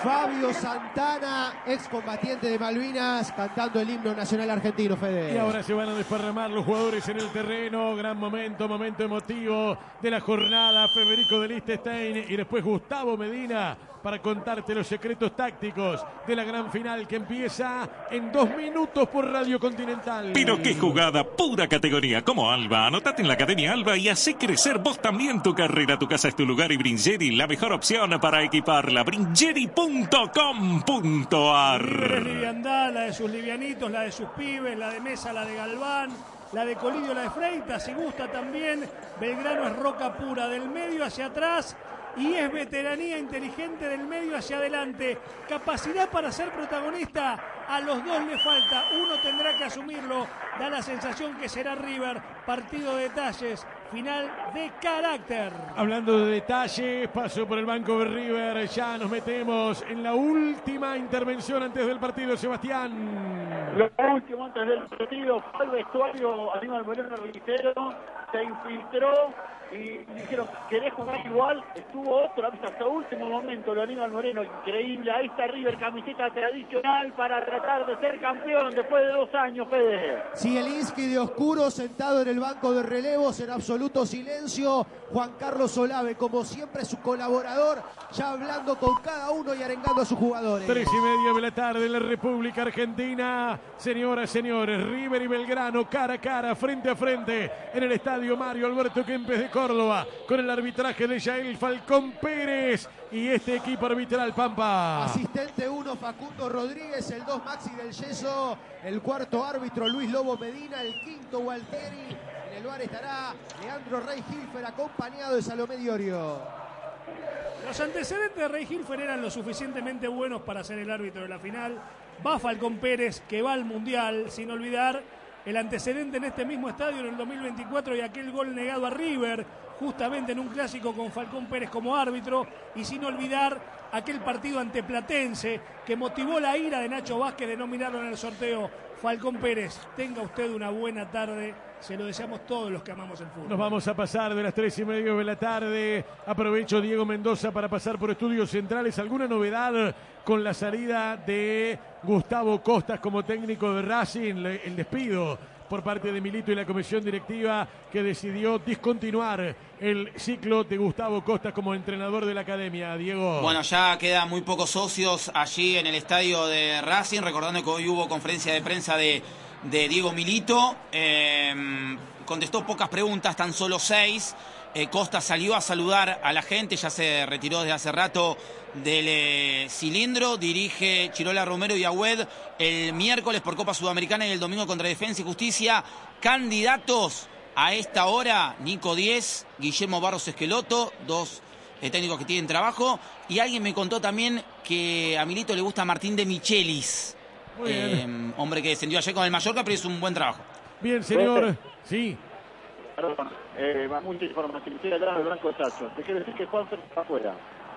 Fabio Santana, excombatiente de Malvinas, cantando el himno nacional argentino, Fede. Y ahora se van a desparramar los jugadores en el terreno. Gran momento emotivo de la jornada. Federico de Liechtenstein y después Gustavo Medina para contarte los secretos tácticos de la gran final que empieza en 2 minutos por Radio Continental. Pero qué jugada, pura categoría, como Alba. Anotate en la Academia Alba y hacé crecer vos también tu carrera. Tu casa es tu lugar y Bringeri, la mejor opción para equiparla. Bringeri.com.ar. Libre es liviandad, la de sus livianitos, la de sus pibes, la de Mesa, la de Galván, la de Colidio, la de Freitas, si gusta también. Belgrano es roca pura, del medio hacia atrás. Y es veteranía inteligente del medio hacia adelante. Capacidad para ser protagonista. A los dos le falta. Uno tendrá que asumirlo. Da la sensación que será River. Partido de detalles. Final de carácter. Hablando de detalles, paso por el banco de River. Ya nos metemos en la última intervención antes del partido, Sebastián. Lo último antes del partido fue el vestuario. Aníbal Moreno Rivitero se infiltró y dijeron, ¿querés jugar igual? Estuvo otro hasta último momento, lo Aníbal Moreno, increíble. Ahí está River, camiseta tradicional para tratar de ser campeón después de 2 años, Fede. Zielinski de oscuro, sentado en el banco de relevos en absoluto silencio. Juan Carlos Olave, como siempre, su colaborador, ya hablando con cada uno y arengando a sus jugadores. 3:30 de la tarde en la República Argentina. Señoras, señores, River y Belgrano cara a cara, frente a frente, en el estadio Mario Alberto Kempes de Córdoba, con el arbitraje de Yael Falcón Pérez y este equipo arbitral, Pampa. Asistente 1, Facundo Rodríguez, el 2, Maxi del Yeso, el 4 árbitro, Luis Lobo Medina, el 5, Gualtieri. En el bar estará Leandro Rey Hilfer, acompañado de Salomé Diorio. Los antecedentes de Rey Hilfer eran lo suficientemente buenos para ser el árbitro de la final. Va Falcón Pérez, que va al Mundial, sin olvidar el antecedente en este mismo estadio en el 2024 y aquel gol negado a River, justamente en un clásico con Falcón Pérez como árbitro, y sin olvidar aquel partido ante Platense que motivó la ira de Nacho Vázquez de no mirarlo en el sorteo. Falcón Pérez, tenga usted una buena tarde, se lo deseamos todos los que amamos el fútbol. Nos vamos a pasar de las 3:30 de la tarde. Aprovecho, Diego Mendoza, para pasar por Estudios Centrales. ¿Alguna novedad con la salida de Gustavo Costas como técnico de Racing? El despido por parte de Milito y la comisión directiva que decidió discontinuar el ciclo de Gustavo Costas como entrenador de la academia. Diego. Bueno, ya quedan muy pocos socios allí en el estadio de Racing, recordando que hoy hubo conferencia de prensa de Diego Milito. Contestó pocas preguntas, tan solo 6. Costas salió a saludar a la gente, ya se retiró desde hace rato del cilindro. Dirige Chirola Romero y Agüed el miércoles por Copa Sudamericana y el domingo contra Defensa y Justicia. Candidatos a esta hora: Nico Diez, Guillermo Barros Esqueloto, 2 técnicos que tienen trabajo. Y alguien me contó también que a Milito le gusta Martín de Michelis, hombre que descendió ayer con el Mallorca, pero hizo un buen trabajo. Bien, señor. Sí. Perdón, mucha información. Estoy atrás del blanco de Tacho. Te quiero decir que Juanfer está afuera.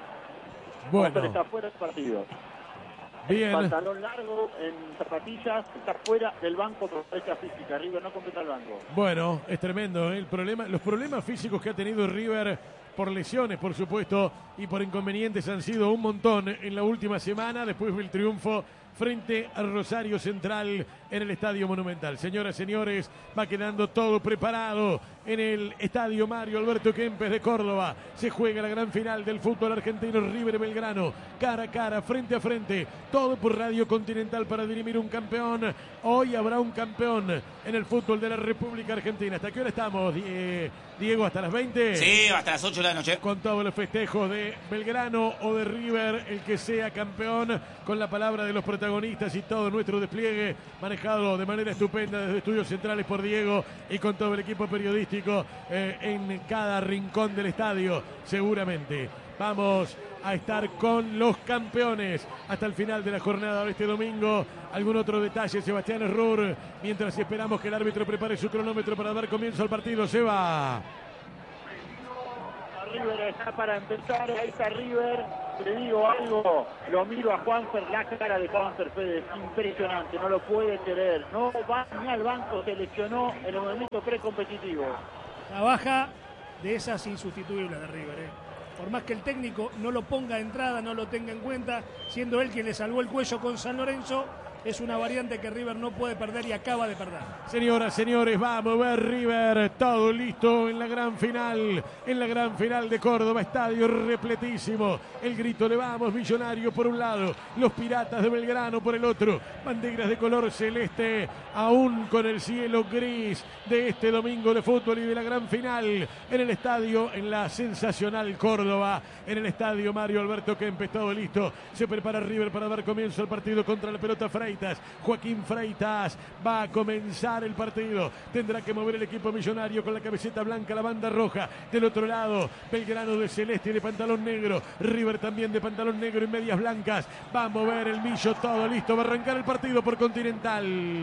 Bueno. Juanfer está afuera del partido. Bien. Pantalón largo, en zapatillas, está fuera del banco por fecha física. River no completa el banco. Bueno, es tremendo, ¿eh? Los problemas físicos que ha tenido River por lesiones, por supuesto, y por inconvenientes han sido un montón en la última semana, después del triunfo frente al Rosario Central en el Estadio Monumental. Señoras, señores, va quedando todo preparado en el Estadio Mario Alberto Kempes de Córdoba. Se juega la gran final del fútbol argentino, River y Belgrano, cara a cara, frente a frente, todo por Radio Continental para dirimir un campeón. Hoy habrá un campeón en el fútbol de la República Argentina. ¿Hasta qué hora estamos, Diego? ¿Hasta las 20? Sí, hasta las 8 de la noche. Con todos los festejos de Belgrano o de River, el que sea campeón, con la palabra de los protagonistas y todo nuestro despliegue manejado de manera estupenda desde Estudios Centrales por Diego y con todo el equipo periodístico en cada rincón del estadio. Seguramente vamos a estar con los campeones hasta el final de la jornada de este domingo. ¿Algún otro detalle, Sebastián Errur? Mientras esperamos que el árbitro prepare su cronómetro para dar comienzo al partido. Seba. River está para empezar, ahí está River. Te digo algo, lo miro a Juanfer, la cara de Juanfer, Fede, es impresionante, no lo puede creer. No va ni al banco, se lesionó en el movimiento precompetitivo. La baja de esas insustituibles de River, por más que el técnico no lo ponga de entrada, no lo tenga en cuenta, siendo él quien le salvó el cuello con San Lorenzo, es una variante que River no puede perder y acaba de perder. Señoras, señores, vamos a ver River, todo listo en la gran final de Córdoba, estadio repletísimo, el grito de vamos Millonario por un lado, los Piratas de Belgrano por el otro, banderas de color celeste, aún con el cielo gris de este domingo de fútbol y de la gran final en el estadio, en la sensacional Córdoba, en el estadio Mario Alberto Kempes, todo listo, se prepara River para dar comienzo al partido contra la pelota Freitas. Joaquín Freitas va a comenzar el partido, tendrá que mover el equipo millonario con la camiseta blanca, la banda roja, del otro lado Belgrano de celeste y de pantalón negro, River también de pantalón negro y medias blancas, va a mover el Millo, todo listo, va a arrancar el partido por Continental.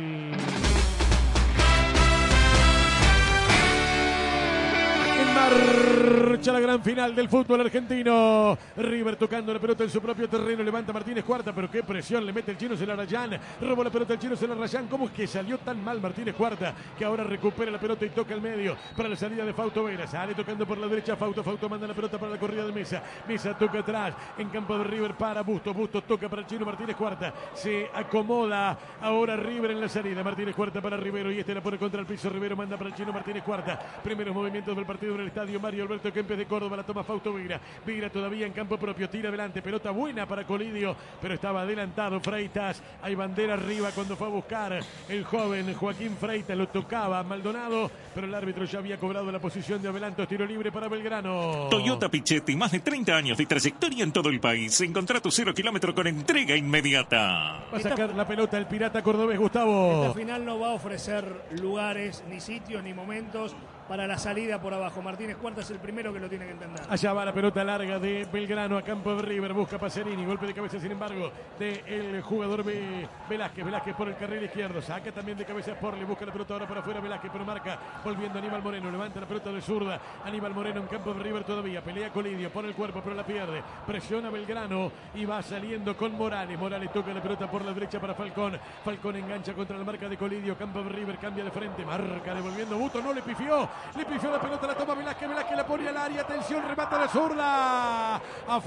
Marcha la gran final del fútbol argentino. River tocando la pelota en su propio terreno. Levanta Martínez Cuarta, pero qué presión le mete el chino Celarayán. Robó la pelota el chino Celarayán. ¿Cómo es que salió tan mal Martínez Cuarta? Que ahora recupera la pelota y toca el medio para la salida de Fausto Vera. Sale tocando por la derecha Fausto. Fausto manda la pelota para la corrida de Mesa. Mesa toca atrás en campo de River para Bustos. Bustos toca para el chino Martínez Cuarta. Se acomoda ahora River en la salida. Martínez Cuarta para Rivero y este la pone contra el piso. Rivero manda para el chino Martínez Cuarta. Primeros movimientos del partido en el estadio Mario Alberto Kempes de Córdoba, la toma Fausto Vira. Vira todavía en campo propio, tira adelante, pelota buena para Colidio, pero estaba adelantado Freitas. Hay bandera arriba cuando fue a buscar el joven Joaquín Freitas, lo tocaba Maldonado, pero el árbitro ya había cobrado la posición de adelanto. Tiro libre para Belgrano. Toyota Pichetti, más de 30 años de trayectoria en todo el país. Encontrá tu 0 kilómetro con entrega inmediata. Va a sacar la pelota el pirata cordobés, Gustavo. Esta final no va a ofrecer lugares, ni sitios, ni momentos para la salida por abajo. Martínez Cuarta es el primero que lo tiene que entender. Allá va la pelota larga de Belgrano a campo de River. Busca Pacerini. Golpe de cabeza, sin embargo, del jugador Velázquez. Velázquez por el carril izquierdo. Saca también de cabeza Sporle. Busca la pelota ahora para afuera Velázquez, pero marca volviendo Aníbal Moreno. Levanta la pelota de zurda. Aníbal Moreno en campo de River todavía. Pelea Colidio. Pone el cuerpo, pero la pierde. Presiona Belgrano y va saliendo con Morales. Morales toca la pelota por la derecha para Falcón. Falcón engancha contra la marca de Colidio. Campo de River cambia de frente. Marca devolviendo Busto. No le pifió. Le pifió la pelota, la toma Velázquez, Velázquez la pone al área, atención, remata de zurda,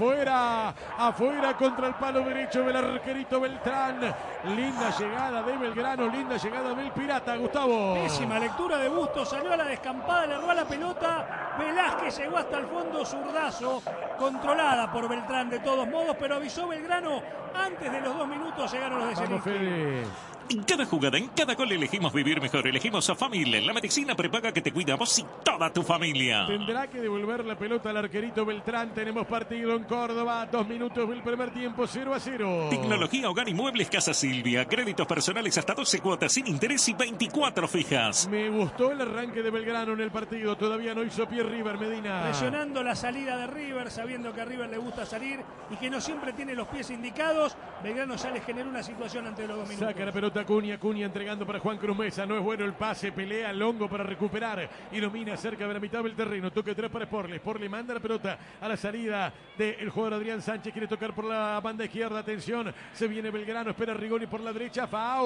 afuera contra el palo derecho del arquerito Beltrán. Linda llegada de Belgrano, linda llegada del Pirata, Gustavo. Pésima lectura de Bustos, salió a la descampada, le robó la pelota, Velázquez llegó hasta el fondo, zurdazo, controlada por Beltrán de todos modos, pero avisó Belgrano, antes de los 2 minutos llegaron los de Zelinski. En cada jugada, en cada gol elegimos vivir mejor, elegimos a Familia, la medicina prepaga que te cuida a vos y toda tu familia. Tendrá que devolver la pelota al arquerito Beltrán. Tenemos partido en Córdoba, 2 minutos del primer tiempo, 0-0. Tecnología, hogar y muebles Casa Silvia, créditos personales hasta 12 cuotas sin interés y 24 fijas. Me gustó el arranque de Belgrano en el partido, todavía no hizo pie River, Medina. Presionando la salida de River, sabiendo que a River le gusta salir y que no siempre tiene los pies indicados, Belgrano ya le generó una situación ante los 2 minutos. Saca la pelota Acuña entregando para Juan Cruz Mesa, no es bueno el pase, pelea Longo para recuperar y domina cerca de la mitad del terreno, toque 3 para Sporle manda la pelota a la salida del jugador Adrián Sánchez, quiere tocar por la banda izquierda, atención, se viene Belgrano, espera Rigoni por la derecha,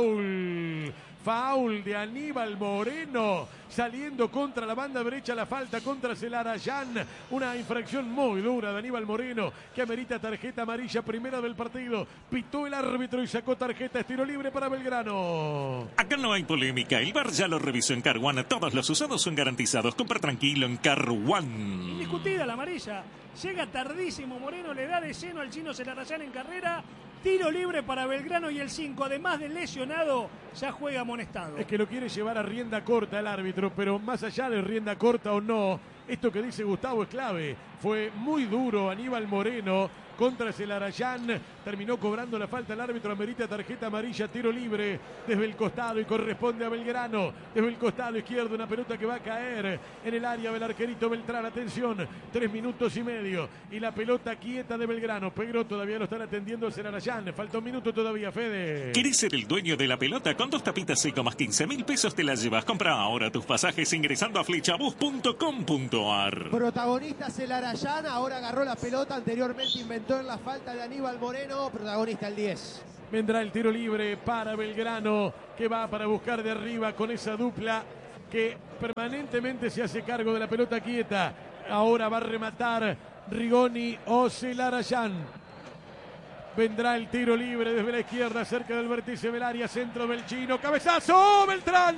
foul de Aníbal Moreno, saliendo contra la banda derecha, la falta contra Celarayán, una infracción muy dura de Aníbal Moreno, que amerita tarjeta amarilla primera del partido, pitó el árbitro y sacó tarjeta, estilo libre para Belgrano. Acá no hay polémica, el VAR ya lo revisó en Car One, todos los usados son garantizados, compra tranquilo en Car One. Indiscutida la amarilla, llega tardísimo Moreno, le da de lleno al chino Celarayán en carrera. Tiro libre para Belgrano y el 5, además del lesionado, ya juega amonestado. Es que lo quiere llevar a rienda corta el árbitro, pero más allá de rienda corta o no, esto que dice Gustavo es clave. Fue muy duro Aníbal Moreno contra Celarayán, terminó cobrando la falta, el árbitro amerita tarjeta amarilla, tiro libre desde el costado y corresponde a Belgrano, desde el costado izquierdo, una pelota que va a caer en el área del arquerito Beltrán, atención, 3 minutos y medio, y la pelota quieta de Belgrano, pero todavía lo están atendiendo Celarayán, falta 1 minuto todavía, Fede. ¿Querés ser el dueño de la pelota? Con 2 tapitas seco más 15.000 pesos te la llevas, compra ahora tus pasajes ingresando a flechabus.com.ar. Protagonista Celarayán, ahora agarró la pelota, anteriormente inventó en la falta de Aníbal Moreno, protagonista el 10. Vendrá el tiro libre para Belgrano, que va para buscar de arriba con esa dupla que permanentemente se hace cargo de la pelota quieta. Ahora va a rematar Rigoni o Celarayán. Vendrá el tiro libre desde la izquierda, cerca del vértice del área, centro del chino, cabezazo, Beltrán,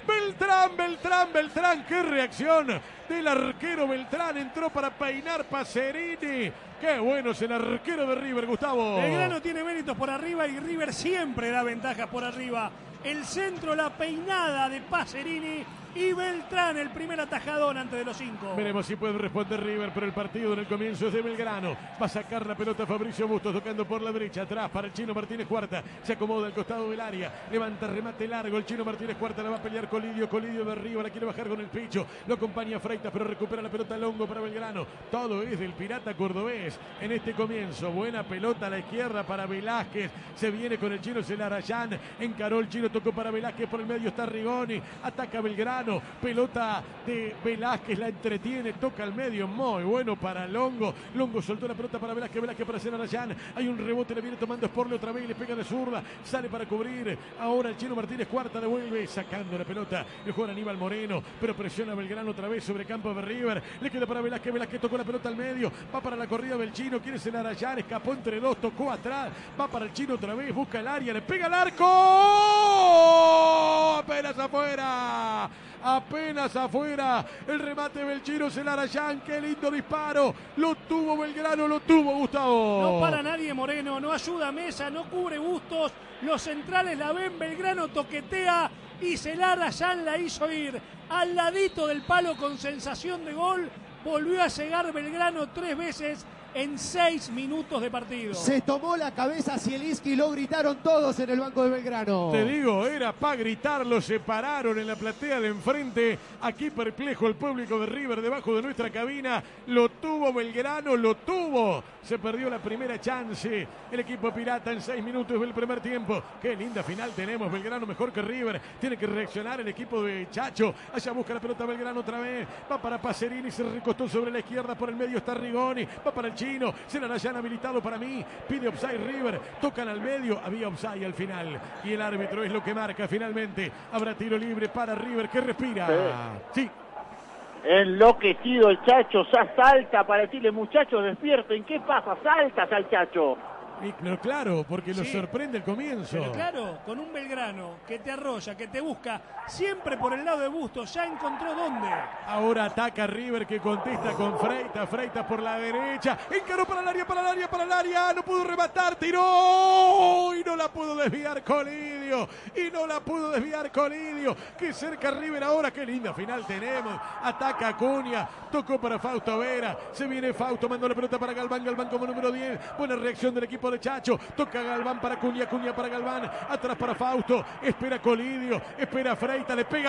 qué reacción del arquero Beltrán, entró para peinar Pacerini, qué bueno es el arquero de River, Gustavo. Belgrano tiene méritos por arriba y River siempre da ventajas por arriba. El centro, la peinada de Pacerini y Beltrán, el primer atajadón antes de los 5. Veremos si puede responder River, pero el partido en el comienzo es de Belgrano. Va a sacar la pelota Fabricio Bustos, tocando por la derecha, atrás para el Chino Martínez Cuarta. Se acomoda al costado del área, levanta remate largo, el Chino Martínez Cuarta la va a pelear Colidio de arriba, la quiere bajar con el pecho. Lo acompaña Freitas, pero recupera la pelota Longo para Belgrano. Todo es del Pirata cordobés en este comienzo. Buena pelota a la izquierda para Velázquez. Se viene con el Chino Celarayán. Encaró el Chino, tocó para Velázquez, por el medio está Rigoni. Ataca Belgrano. Pelota de Velázquez, la entretiene, toca al medio, muy bueno para Longo. Longo soltó la pelota para Velázquez para Celarayán. Hay un rebote, le viene tomando Sporle otra vez, le pega de zurda, sale para cubrir. Ahora el Chino Martínez Cuarta devuelve, sacando la pelota. El jugador Aníbal Moreno, pero presiona a Belgrano otra vez sobre campo de River. Le queda para Velázquez, Velázquez tocó la pelota al medio, va para la corrida del Chino, quiere Celarayán, escapó entre dos, tocó atrás, va para el Chino otra vez, busca el área, le pega al arco. Apenas afuera, el remate del Chino Celarayán, qué lindo disparo, lo tuvo Belgrano, lo tuvo Gustavo. No para nadie Moreno, no ayuda a Mesa, no cubre Bustos, los centrales la ven, Belgrano toquetea y Celarayán la hizo ir al ladito del palo con sensación de gol, volvió a llegar Belgrano 3 veces en 6 minutos de partido. Se tomó la cabeza Zielinski, lo gritaron todos en el banco de Belgrano. Te digo, era para gritarlo, se pararon en la platea de enfrente. Aquí perplejo el público de River debajo de nuestra cabina. Lo tuvo Belgrano, lo tuvo. Se perdió la primera chance. El equipo pirata en 6 minutos del primer tiempo. Qué linda final tenemos. Belgrano mejor que River. Tiene que reaccionar el equipo de Chacho. Allá busca la pelota Belgrano otra vez. Va para Pacerini, se recostó sobre la izquierda. Por el medio está Rigoni. Va para el Chino. Celarayán habilitado para mí. Pide offside River. Tocan al medio. Había offside al final. Y el árbitro es lo que marca finalmente. Habrá tiro libre para River que respira. Sí. Enloquecido el Chacho, ya salta para decirle, muchachos, despierten, ¿qué pasa? Saltas al Chacho. Pero claro, porque lo sorprende el comienzo. Pero claro, con un Belgrano que te arrolla, que te busca, siempre por el lado de Bustos, ya encontró dónde. Ahora ataca River que contesta con Freitas por la derecha. Encaró para el área, no pudo rematar, tiró y no la pudo desviar Colidio. Que cerca River ahora, qué linda final tenemos. Ataca Acuña, tocó para Fausto Vera. Se viene Fausto, mandó la pelota para Galván como número 10. Buena reacción del equipo de Chacho, toca Galván para Acuña para Galván, atrás para Fausto, espera Colidio, espera Freitas, le pega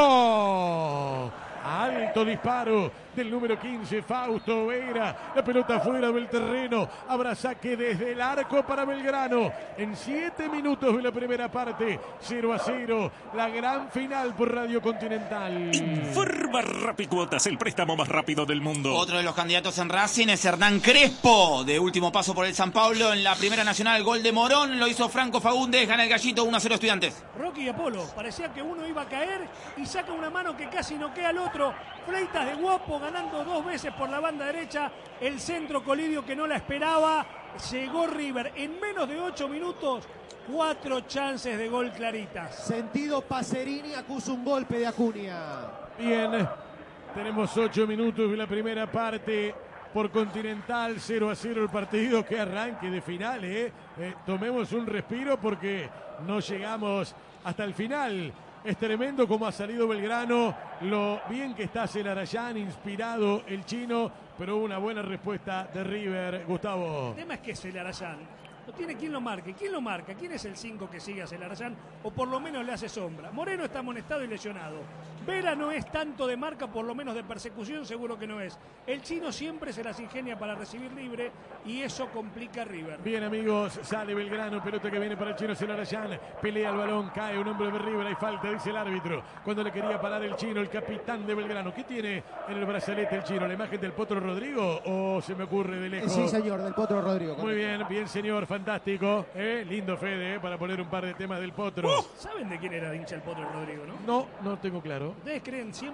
Fausto. Alto disparo del número 15, Fausto Vera. La pelota fuera del terreno. Habrá saque desde el arco para Belgrano. En 7 minutos de la primera parte, 0-0. La gran final por Radio Continental. Informa Rapicuotas, el préstamo más rápido del mundo. Otro de los candidatos en Racing es Hernán Crespo, de último paso por el San Pablo en la Primera Nacional. Gol de Morón, lo hizo Franco Faúndez, gana el Gallito 1-0 Estudiantes. Rocky y Apolo, parecía que uno iba a caer y saca una mano que casi noquea al otro. Freitas de Guapo ganando 2 veces por la banda derecha. El centro Colidio que no la esperaba. Llegó River en menos de 8 minutos. 4 chances de gol claritas. Sentido Pacerini acusa un golpe de Acuña. Bien, tenemos 8 minutos de la primera parte. Por Continental, 0-0 el partido. Que arranque de final, tomemos un respiro porque no llegamos hasta el final. Es tremendo cómo ha salido Belgrano, lo bien que está Celarayán, inspirado el Chino, pero una buena respuesta de River, Gustavo. El tema es que Celarayán no tiene quien lo marque. ¿Quién lo marca? ¿Quién es el 5 que sigue a Celarayán? O por lo menos le hace sombra. Moreno está amonestado y lesionado. Vera no es tanto de marca, por lo menos de persecución seguro que no es. El Chino siempre se las ingenia para recibir libre y eso complica a River. Bien amigos, sale Belgrano, pelota que viene para el Chino Celarayán, pelea el balón, cae un hombre de River, hay falta, dice el árbitro. Cuando le quería parar el Chino, el capitán de Belgrano. ¿Qué tiene en el brazalete el Chino? ¿La imagen del Potro Rodrigo o se me ocurre de lejos? Sí señor, del Potro Rodrigo. Muy bien, bien señor, fantástico. Lindo Fede, para poner un par de temas del Potro. ¿Saben de quién era hincha el Potro Rodrigo, no? No tengo claro. ¿Ustedes creen siempre que el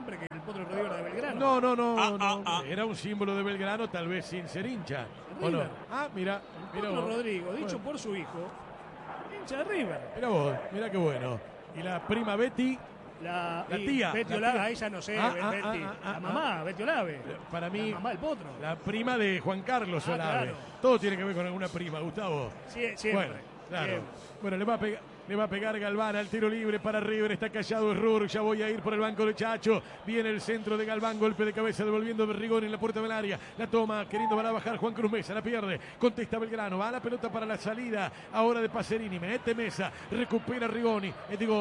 Potro Rodrigo de Belgrano. No. Era un símbolo de Belgrano, tal vez sin ser hincha. ¿O no? Mira Potro vos. Rodrigo, dicho por su hijo, hincha de River. Mira vos, mira qué bueno. Y la prima Betty, la tía. Betty Olave, a ella no sé, Betty. La mamá, Betty Olave. Para mí, la mamá del Potro. La prima de Juan Carlos Olave. Claro. Todo tiene que ver con alguna prima, Gustavo. Sí, siempre. Bueno, claro. Siempre. Bueno, le va a pegar Galván al tiro libre para River. Está callado Rur. Ya voy a ir por el banco de Chacho. Viene el centro de Galván. Golpe de cabeza devolviendo Berrigón en la puerta del área. La toma queriendo para bajar Juan Cruz Mesa. La pierde. Contesta Belgrano. Va la pelota para la salida. Ahora de Pacerini. Mete Mesa. Recupera Rigoni.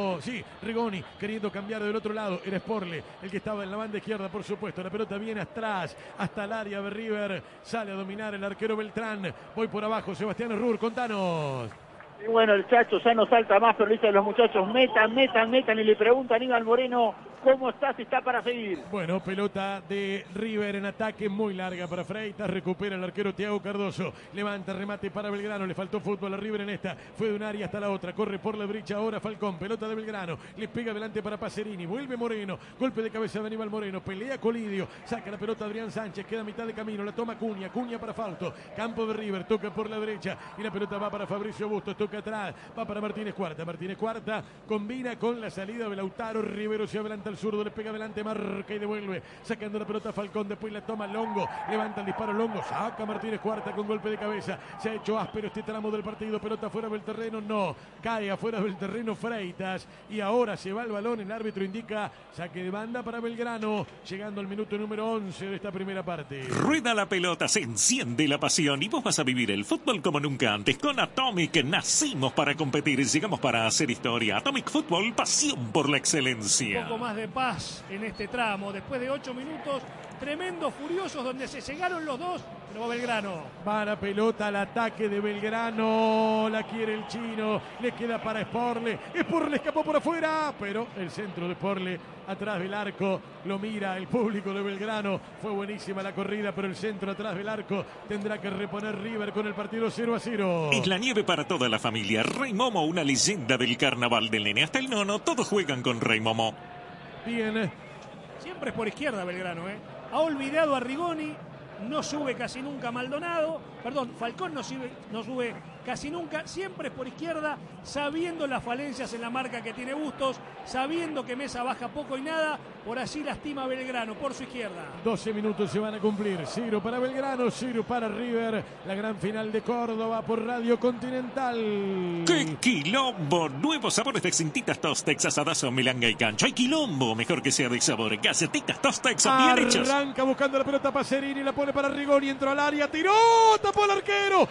Rigoni queriendo cambiar del otro lado. Era Sporle el que estaba en la banda izquierda, por supuesto. La pelota viene atrás hasta el área de River. Sale a dominar el arquero Beltrán. Voy por abajo. Sebastián Rur. Contanos. Y bueno, el Chacho ya no salta más, pero le dicen los muchachos, metan, y le pregunta a Aníbal Moreno, ¿cómo está? Si está para seguir. Bueno, pelota de River en ataque, muy larga para Freitas, recupera el arquero Thiago Cardoso, levanta, remate para Belgrano, le faltó fútbol a River en esta, fue de un área hasta la otra, corre por la brecha ahora Falcón, pelota de Belgrano, le pega adelante para Pacerini, vuelve Moreno, golpe de cabeza de Aníbal Moreno, pelea Colidio, saca la pelota Adrián Sánchez, queda a mitad de camino, la toma Cuña para Fausto, campo de River, toca por la derecha y la pelota va para Fabricio Bustos, toca atrás, va para Martínez Cuarta, combina con la salida de Lautaro, Rivero se adelanta al zurdo, le pega adelante, marca y devuelve, sacando la pelota Falcón, después la toma Longo, levanta el disparo Longo, saca Martínez Cuarta con golpe de cabeza, se ha hecho áspero este tramo del partido, pelota fuera del terreno, no, cae afuera del terreno Freitas y ahora se va el balón, el árbitro indica saque de banda para Belgrano, llegando al minuto número 11 de esta primera parte. Rueda la pelota, se enciende la pasión y vos vas a vivir el fútbol como nunca antes. Con Atomic nacimos para competir, llegamos para hacer historia. Atomic Fútbol, pasión por la excelencia. Un poco más de paz en este tramo, después de 8 minutos tremendos, furiosos, donde se llegaron los dos, pero va Belgrano. Va la pelota al ataque de Belgrano, la quiere el chino, le queda para Sporle escapó por afuera, pero el centro de Sporle atrás del arco, lo mira el público de Belgrano, fue buenísima la corrida, pero el centro atrás del arco tendrá que reponer River con el partido 0-0. Es la nieve para toda la familia. Rey Momo, una leyenda del carnaval del nene hasta el nono, todos juegan con Rey Momo. Bien. Siempre es por izquierda Belgrano, Ha olvidado a Rigoni, no sube casi nunca Maldonado, Falcón no sube casi nunca, siempre es por izquierda, sabiendo las falencias en la marca que tiene Bustos, sabiendo que Mesa baja poco y nada, por allí lastima a Belgrano, por su izquierda. 12 minutos se van a cumplir, 0 para Belgrano, 0 para River, la gran final de Córdoba por Radio Continental. ¡Qué quilombo! Nuevos sabores de cintitas Tostex, asadazo, milanga y cancho. ¡Hay quilombo! Mejor que sea de sabor. Gacetitas Tostex son bien hechos. Arranca buscando la pelota Pacerini, la pone para Rigoni, entró al área, tiró, tapó el arquero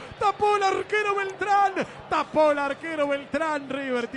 Beltrán, tapó el arquero Beltrán. River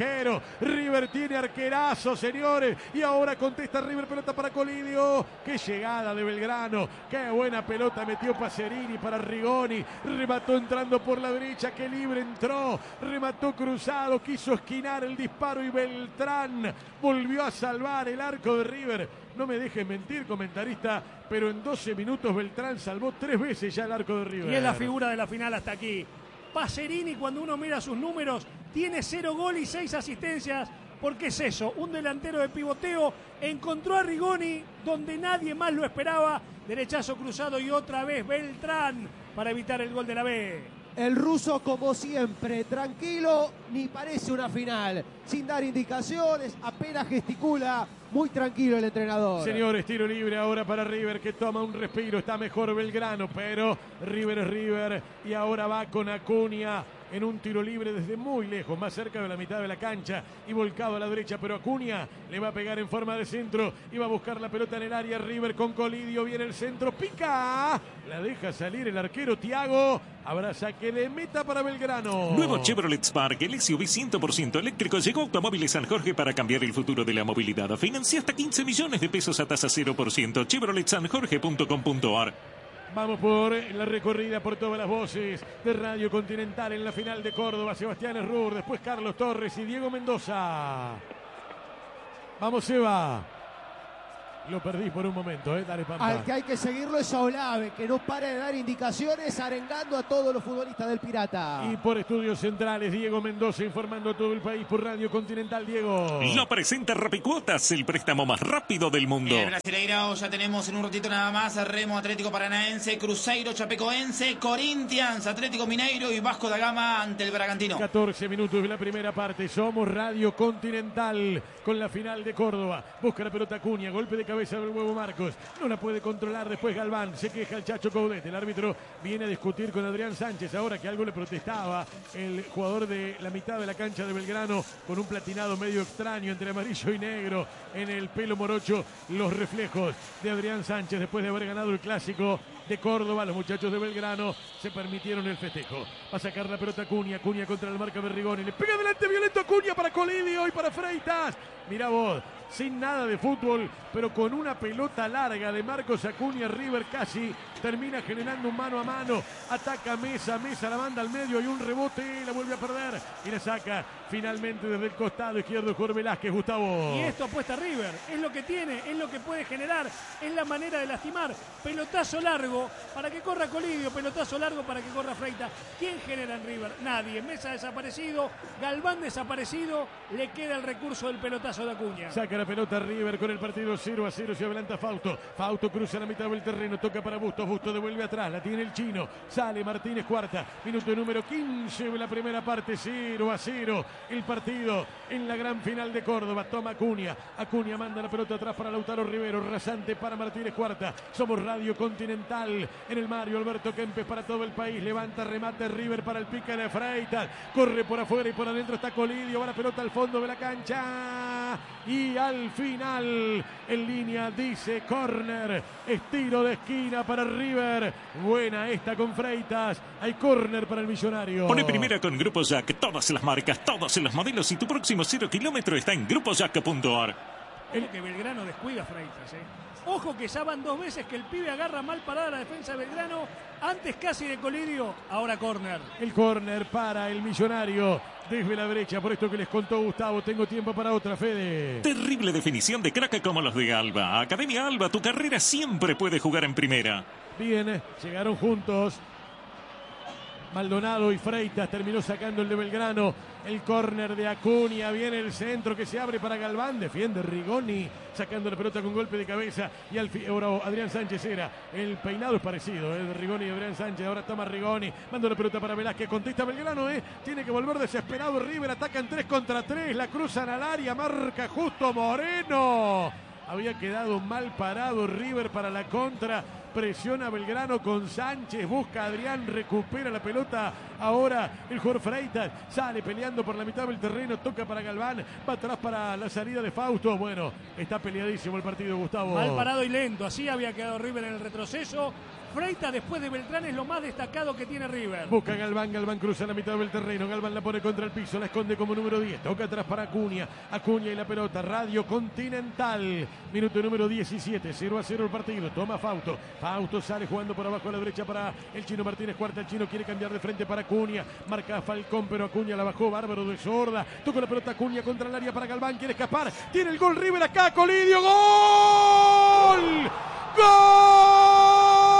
tiene arquerazo, señores, y ahora contesta River, pelota para Colidio, qué llegada de Belgrano, qué buena pelota metió Pacerini para Rigoni, remató entrando por la derecha, qué libre entró, remató cruzado, quiso esquinar el disparo y Beltrán volvió a salvar el arco de River. No me dejes mentir, comentarista, pero en 12 minutos Beltrán salvó 3 veces ya el arco de River. Y es la figura de la final hasta aquí. Pacerini, cuando uno mira sus números, tiene 0 gol y 6 asistencias. ¿Por qué es eso? Un delantero de pivoteo encontró a Rigoni donde nadie más lo esperaba. Derechazo cruzado y otra vez Beltrán para evitar el gol de la B. El ruso, como siempre, tranquilo, ni parece una final. Sin dar indicaciones, apenas gesticula. Muy tranquilo el entrenador. Señores, tiro libre ahora para River, que toma un respiro. Está mejor Belgrano, pero River es River. Y ahora va con Acuña en un tiro libre desde muy lejos, más cerca de la mitad de la cancha y volcado a la derecha, pero Acuña le va a pegar en forma de centro y va a buscar la pelota en el área. River con Colidio, viene el centro, pica, la deja salir el arquero Thiago. Abraza que le meta para Belgrano. Nuevo Chevrolet Spark, el SUV 100% eléctrico, llegó a Automóviles San Jorge para cambiar el futuro de la movilidad. Financia hasta 15 millones de pesos a tasa 0%. ChevroletSanJorge.com.ar. Vamos por la recorrida por todas las voces de Radio Continental en la final de Córdoba. Sebastián Errur, después Carlos Torres y Diego Mendoza. Vamos, Seba. Lo perdí por un momento, dale, Pampa. Al que hay que seguirlo es a Olave, que no para de dar indicaciones, arengando a todos los futbolistas del Pirata. Y por Estudios Centrales, Diego Mendoza informando a todo el país por Radio Continental. Diego. Lo presenta Rapicuotas, el préstamo más rápido del mundo. Brasileirao, ya tenemos en un ratito nada más Remo, Atlético Paranaense, Cruzeiro, Chapecoense, Corinthians, Atlético Mineiro y Vasco da Gama ante el Bragantino. 14 minutos de la primera parte. Somos Radio Continental con la final de Córdoba. Busca la pelota Acuña, golpe de cabeza del huevo Marcos. No la puede controlar después Galván. Se queja el Chacho Coudet. El árbitro viene a discutir con Adrián Sánchez ahora que algo le protestaba el jugador de la mitad de la cancha de Belgrano con un platinado medio extraño entre amarillo y negro en el pelo morocho. Los reflejos de Adrián Sánchez después de haber ganado el clásico de Córdoba. Los muchachos de Belgrano se permitieron el festejo. Va a sacar la pelota Acuña con la marca de Rigoni. Le pega adelante violento Acuña para Colidio y para Freitas. Mirá vos, sin nada de fútbol, pero con una pelota larga de Marcos Acuña, River casi termina generando un mano a mano. Ataca Mesa la manda al medio y un rebote, la vuelve a perder y la saca finalmente desde el costado izquierdo Jorge Velázquez. Gustavo. Y esto apuesta River, es lo que tiene, es lo que puede generar, es la manera de lastimar. Pelotazo largo para que corra Colidio, pelotazo largo para que corra Freitas. ¿Quién genera en River? Nadie. Mesa desaparecido, Galván desaparecido, le queda el recurso del pelotazo de Acuña. Saca la pelota River con el partido 0-0, se adelanta Fausto. Fausto cruza la mitad del terreno, toca para Bustos, Bustos devuelve atrás, la tiene el chino, sale Martínez Cuarta, minuto número 15 de la primera parte, 0-0 el partido en la gran final de Córdoba. Toma Acuña, Acuña manda la pelota atrás para Lautaro Rivero, rasante para Martínez Cuarta. Somos Radio Continental en el Mario Alberto Kempes para todo el país, levanta, remate River para el pique de Freitas, corre por afuera y por adentro está Colidio, va la pelota al fondo de la cancha y al final en línea dice córner, estiro de esquina para River. Buena esta con Freitas, hay córner para el Millonario. Pone primera con Grupo Jack, todas las marcas, todos los modelos y tu próximo 0 kilómetro está en grupojack.ar. El que Belgrano descuida Freitas, Ojo que ya van 2 veces que el pibe agarra mal parada la defensa de Belgrano, antes casi de Colidio, ahora córner. El córner para el Millonario desde la derecha, por esto que les contó Gustavo. Tengo tiempo para otra, Fede. Terrible definición de crack como los de Alba. Academia Alba, tu carrera siempre puede jugar en primera. Bien, llegaron juntos Maldonado y Freitas, terminó sacando el de Belgrano. El córner de Acuña, viene el centro que se abre para Galván, defiende Rigoni, sacando la pelota con golpe de cabeza. Y ahora Adrián Sánchez era, el peinado es parecido, de Rigoni y Adrián Sánchez. Ahora toma Rigoni, manda la pelota para Velázquez, contesta Belgrano, tiene que volver desesperado River, atacan 3 contra 3, la cruzan al área, marca justo Moreno. Había quedado mal parado River para la contra. Presiona Belgrano con Sánchez, busca a Adrián, recupera la pelota. Ahora el jugador Freitas sale peleando por la mitad del terreno, toca para Galván, va atrás para la salida de Fausto. Bueno, está peleadísimo el partido, Gustavo. Mal parado y lento, así había quedado River en el retroceso. Freitas después de Beltrán es lo más destacado que tiene River. Busca Galván, Galván cruza la mitad del terreno, Galván la pone contra el piso, la esconde como número 10, toca atrás para Acuña, Acuña y la pelota, Radio Continental, minuto número 17, 0-0 el partido, toma Fausto, Fausto sale jugando por abajo a la derecha para el chino Martínez Cuarta, el chino quiere cambiar de frente para Acuña, marca a Falcón, pero Acuña la bajó, bárbaro de sorda, toca la pelota Acuña contra el área para Galván, quiere escapar, tiene el gol River acá, Colidio, ¡gol! ¡Gol!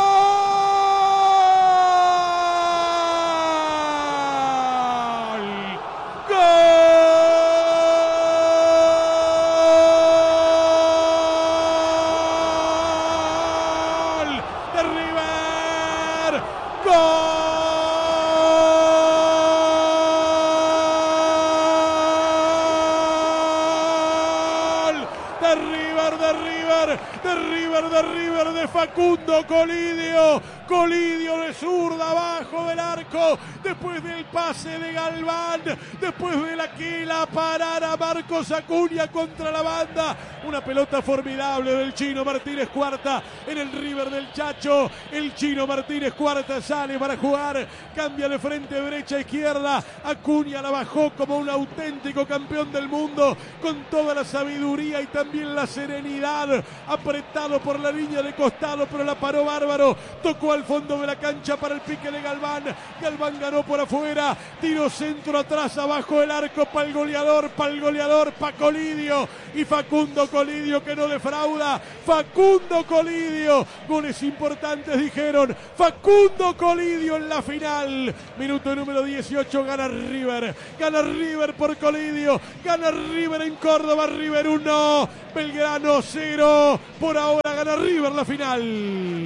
De Facundo Colidio de zurda abajo del arco, después del pase de Galván, después de la que la parara Marcos Acuña contra la banda, una pelota formidable del chino Martínez Cuarta en el River del Chacho. El chino Martínez Cuarta sale para jugar, cambia de frente derecha a izquierda, Acuña la bajó como un auténtico campeón del mundo, con toda la sabiduría y también la serenidad, apretó conectado por la línea de costado, pero la paró bárbaro, tocó al fondo de la cancha para el pique de Galván. Galván ganó por afuera, tiro centro atrás, abajo del arco, para el goleador, pa' Colidio, y Facundo Colidio, que no defrauda. Facundo Colidio, goles importantes, dijeron. Facundo Colidio en la final. Minuto número 18, gana River por Colidio, gana River en Córdoba. River 1, Belgrano 0, por ahora gana River la final.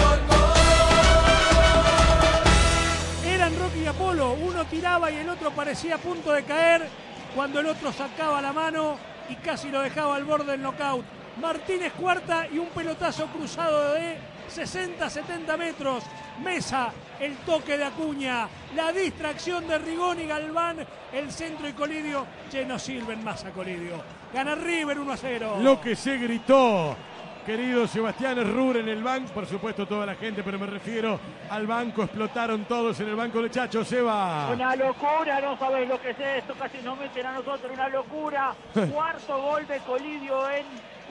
Eran Rocky y Apolo, uno tiraba y el otro parecía a punto de caer, cuando el otro sacaba la mano y casi lo dejaba al borde del knockout. Martínez Cuarta y un pelotazo cruzado de 60-70 metros. Mesa, el toque de Acuña, la distracción de Rigoni y Galván, el centro y Colidio. Che, no sirven más a Colidio. Gana River 1-0. Lo que se gritó, querido Sebastián Rur, en el banco, por supuesto toda la gente, pero me refiero al banco, explotaron todos en el banco de Chacho. Seba. Una locura, no sabes lo que es esto, casi nos meten a nosotros, una locura. Cuarto gol de Colidio en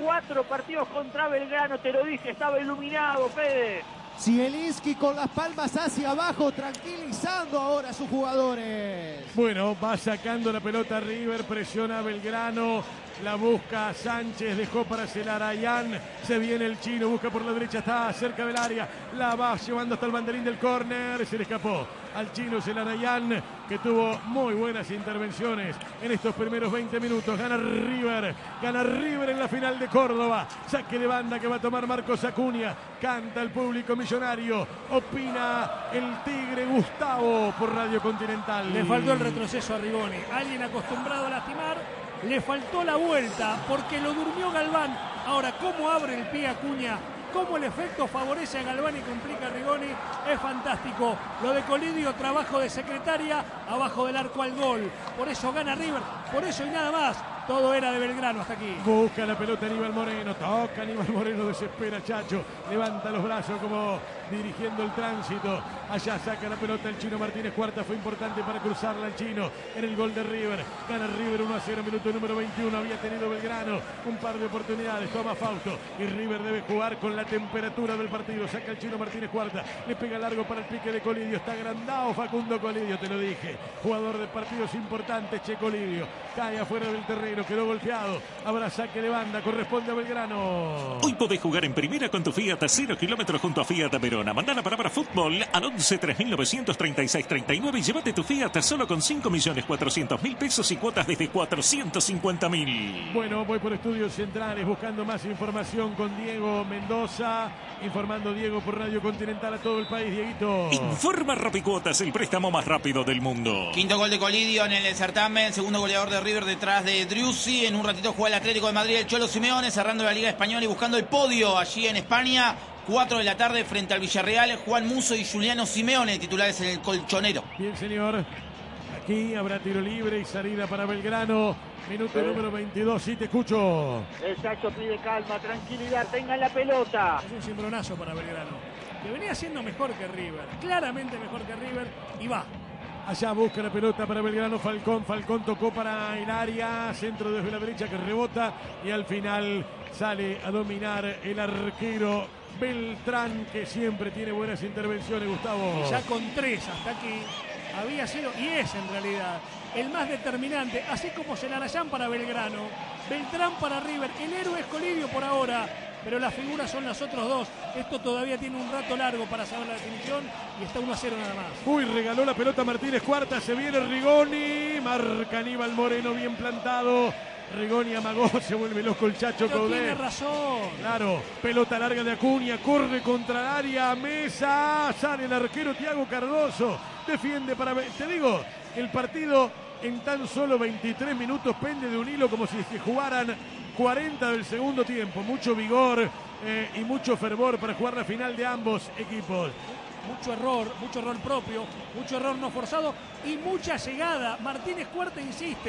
4 partidos contra Belgrano, te lo dije, estaba iluminado, Fede. Zielinski con las palmas hacia abajo, tranquilizando ahora a sus jugadores. Bueno, va sacando la pelota River, presiona a Belgrano, la busca Sánchez, dejó para Celarayán, se viene el chino, busca por la derecha, está cerca del área, la va llevando hasta el banderín del córner, se le escapó al chino Celarayán, que tuvo muy buenas intervenciones en estos primeros 20 minutos. Gana River en la final de Córdoba. Saque de banda que va a tomar Marcos Acuña. Canta el público millonario, opina el Tigre Gustavo por Radio Continental. Le faltó el retroceso a Rigoni, alguien acostumbrado a lastimar, le faltó la vuelta porque lo durmió Galván. Ahora, cómo abre el pie Acuña, cómo el efecto favorece a Galván y complica a Rigoni, es fantástico. Lo de Colidio, trabajo de secretaria, abajo del arco al gol. Por eso gana River, por eso y nada más. Todo era de Belgrano hasta aquí. Busca la pelota Aníbal Moreno, toca Aníbal Moreno, desespera Chacho, levanta los brazos como dirigiendo el tránsito. Allá saca la pelota el chino Martínez Cuarta, fue importante para cruzarla el chino en el gol de River. Gana River 1-0, minuto número 21. Había tenido Belgrano un par de oportunidades, toma Fausto y River debe jugar con la temperatura del partido. Saca el chino Martínez Cuarta, le pega largo para el pique de Colidio. Está agrandado Facundo Colidio, te lo dije. Jugador de partidos importantes, Che Colidio. Cae afuera del terreno, quedó golpeado. Habrá saque de banda, corresponde a Belgrano. Hoy podés jugar en primera con tu Fiat a 0 kilómetros junto a Fiat Verona. Mandá la palabra fútbol al 11 3936 39 y llévate tu Fiat solo con 5.400.000 pesos y cuotas desde 450.000. Bueno, voy por Estudios Centrales buscando más información con Diego Mendoza. Informando Diego por Radio Continental a todo el país. Dieguito. Informa Rapicuotas, el préstamo más rápido del mundo. Quinto gol de Colidio en el certamen, segundo goleador de River detrás de Driussi. En un ratito juega el Atlético de Madrid, el Cholo Simeone, cerrando la Liga Española y buscando el podio allí en España. 4 de la tarde frente al Villarreal, Juan Musso y Juliano Simeone, titulares en el Colchonero. Bien, señor. Aquí habrá tiro libre y salida para Belgrano. Minuto número 22, sí te escucho. El Chacho pide calma, tranquilidad, tengan la pelota. Es un cimbronazo para Belgrano, que venía siendo mejor que River, claramente mejor que River, y va. Allá busca la pelota para Belgrano, Falcón tocó para el área, centro desde la derecha que rebota y al final sale a dominar el arquero Beltrán, que siempre tiene buenas intervenciones, Gustavo. Y ya con 3 hasta aquí había sido, y es en realidad, el más determinante, así como Celarayán para Belgrano, Beltrán para River. El héroe es Colidio por ahora, pero las figuras son los otros dos. Esto todavía tiene un rato largo para saber la definición y está 1-0 nada más. Uy, regaló la pelota Martínez Cuarta, se viene Rigoni, marca Aníbal Moreno bien plantado. Rigoni amagó, se vuelve loco el Chacho Coudet. Tiene razón. Claro, pelota larga de Acuña, corre contra el área, Mesa, sale el arquero Thiago Cardoso, defiende para... Te digo, el partido en tan solo 23 minutos pende de un hilo como si se jugaran 40 del segundo tiempo. Mucho vigor y mucho fervor para jugar la final de ambos equipos. Mucho error propio, mucho error no forzado y mucha llegada. Martínez Cuarta insiste,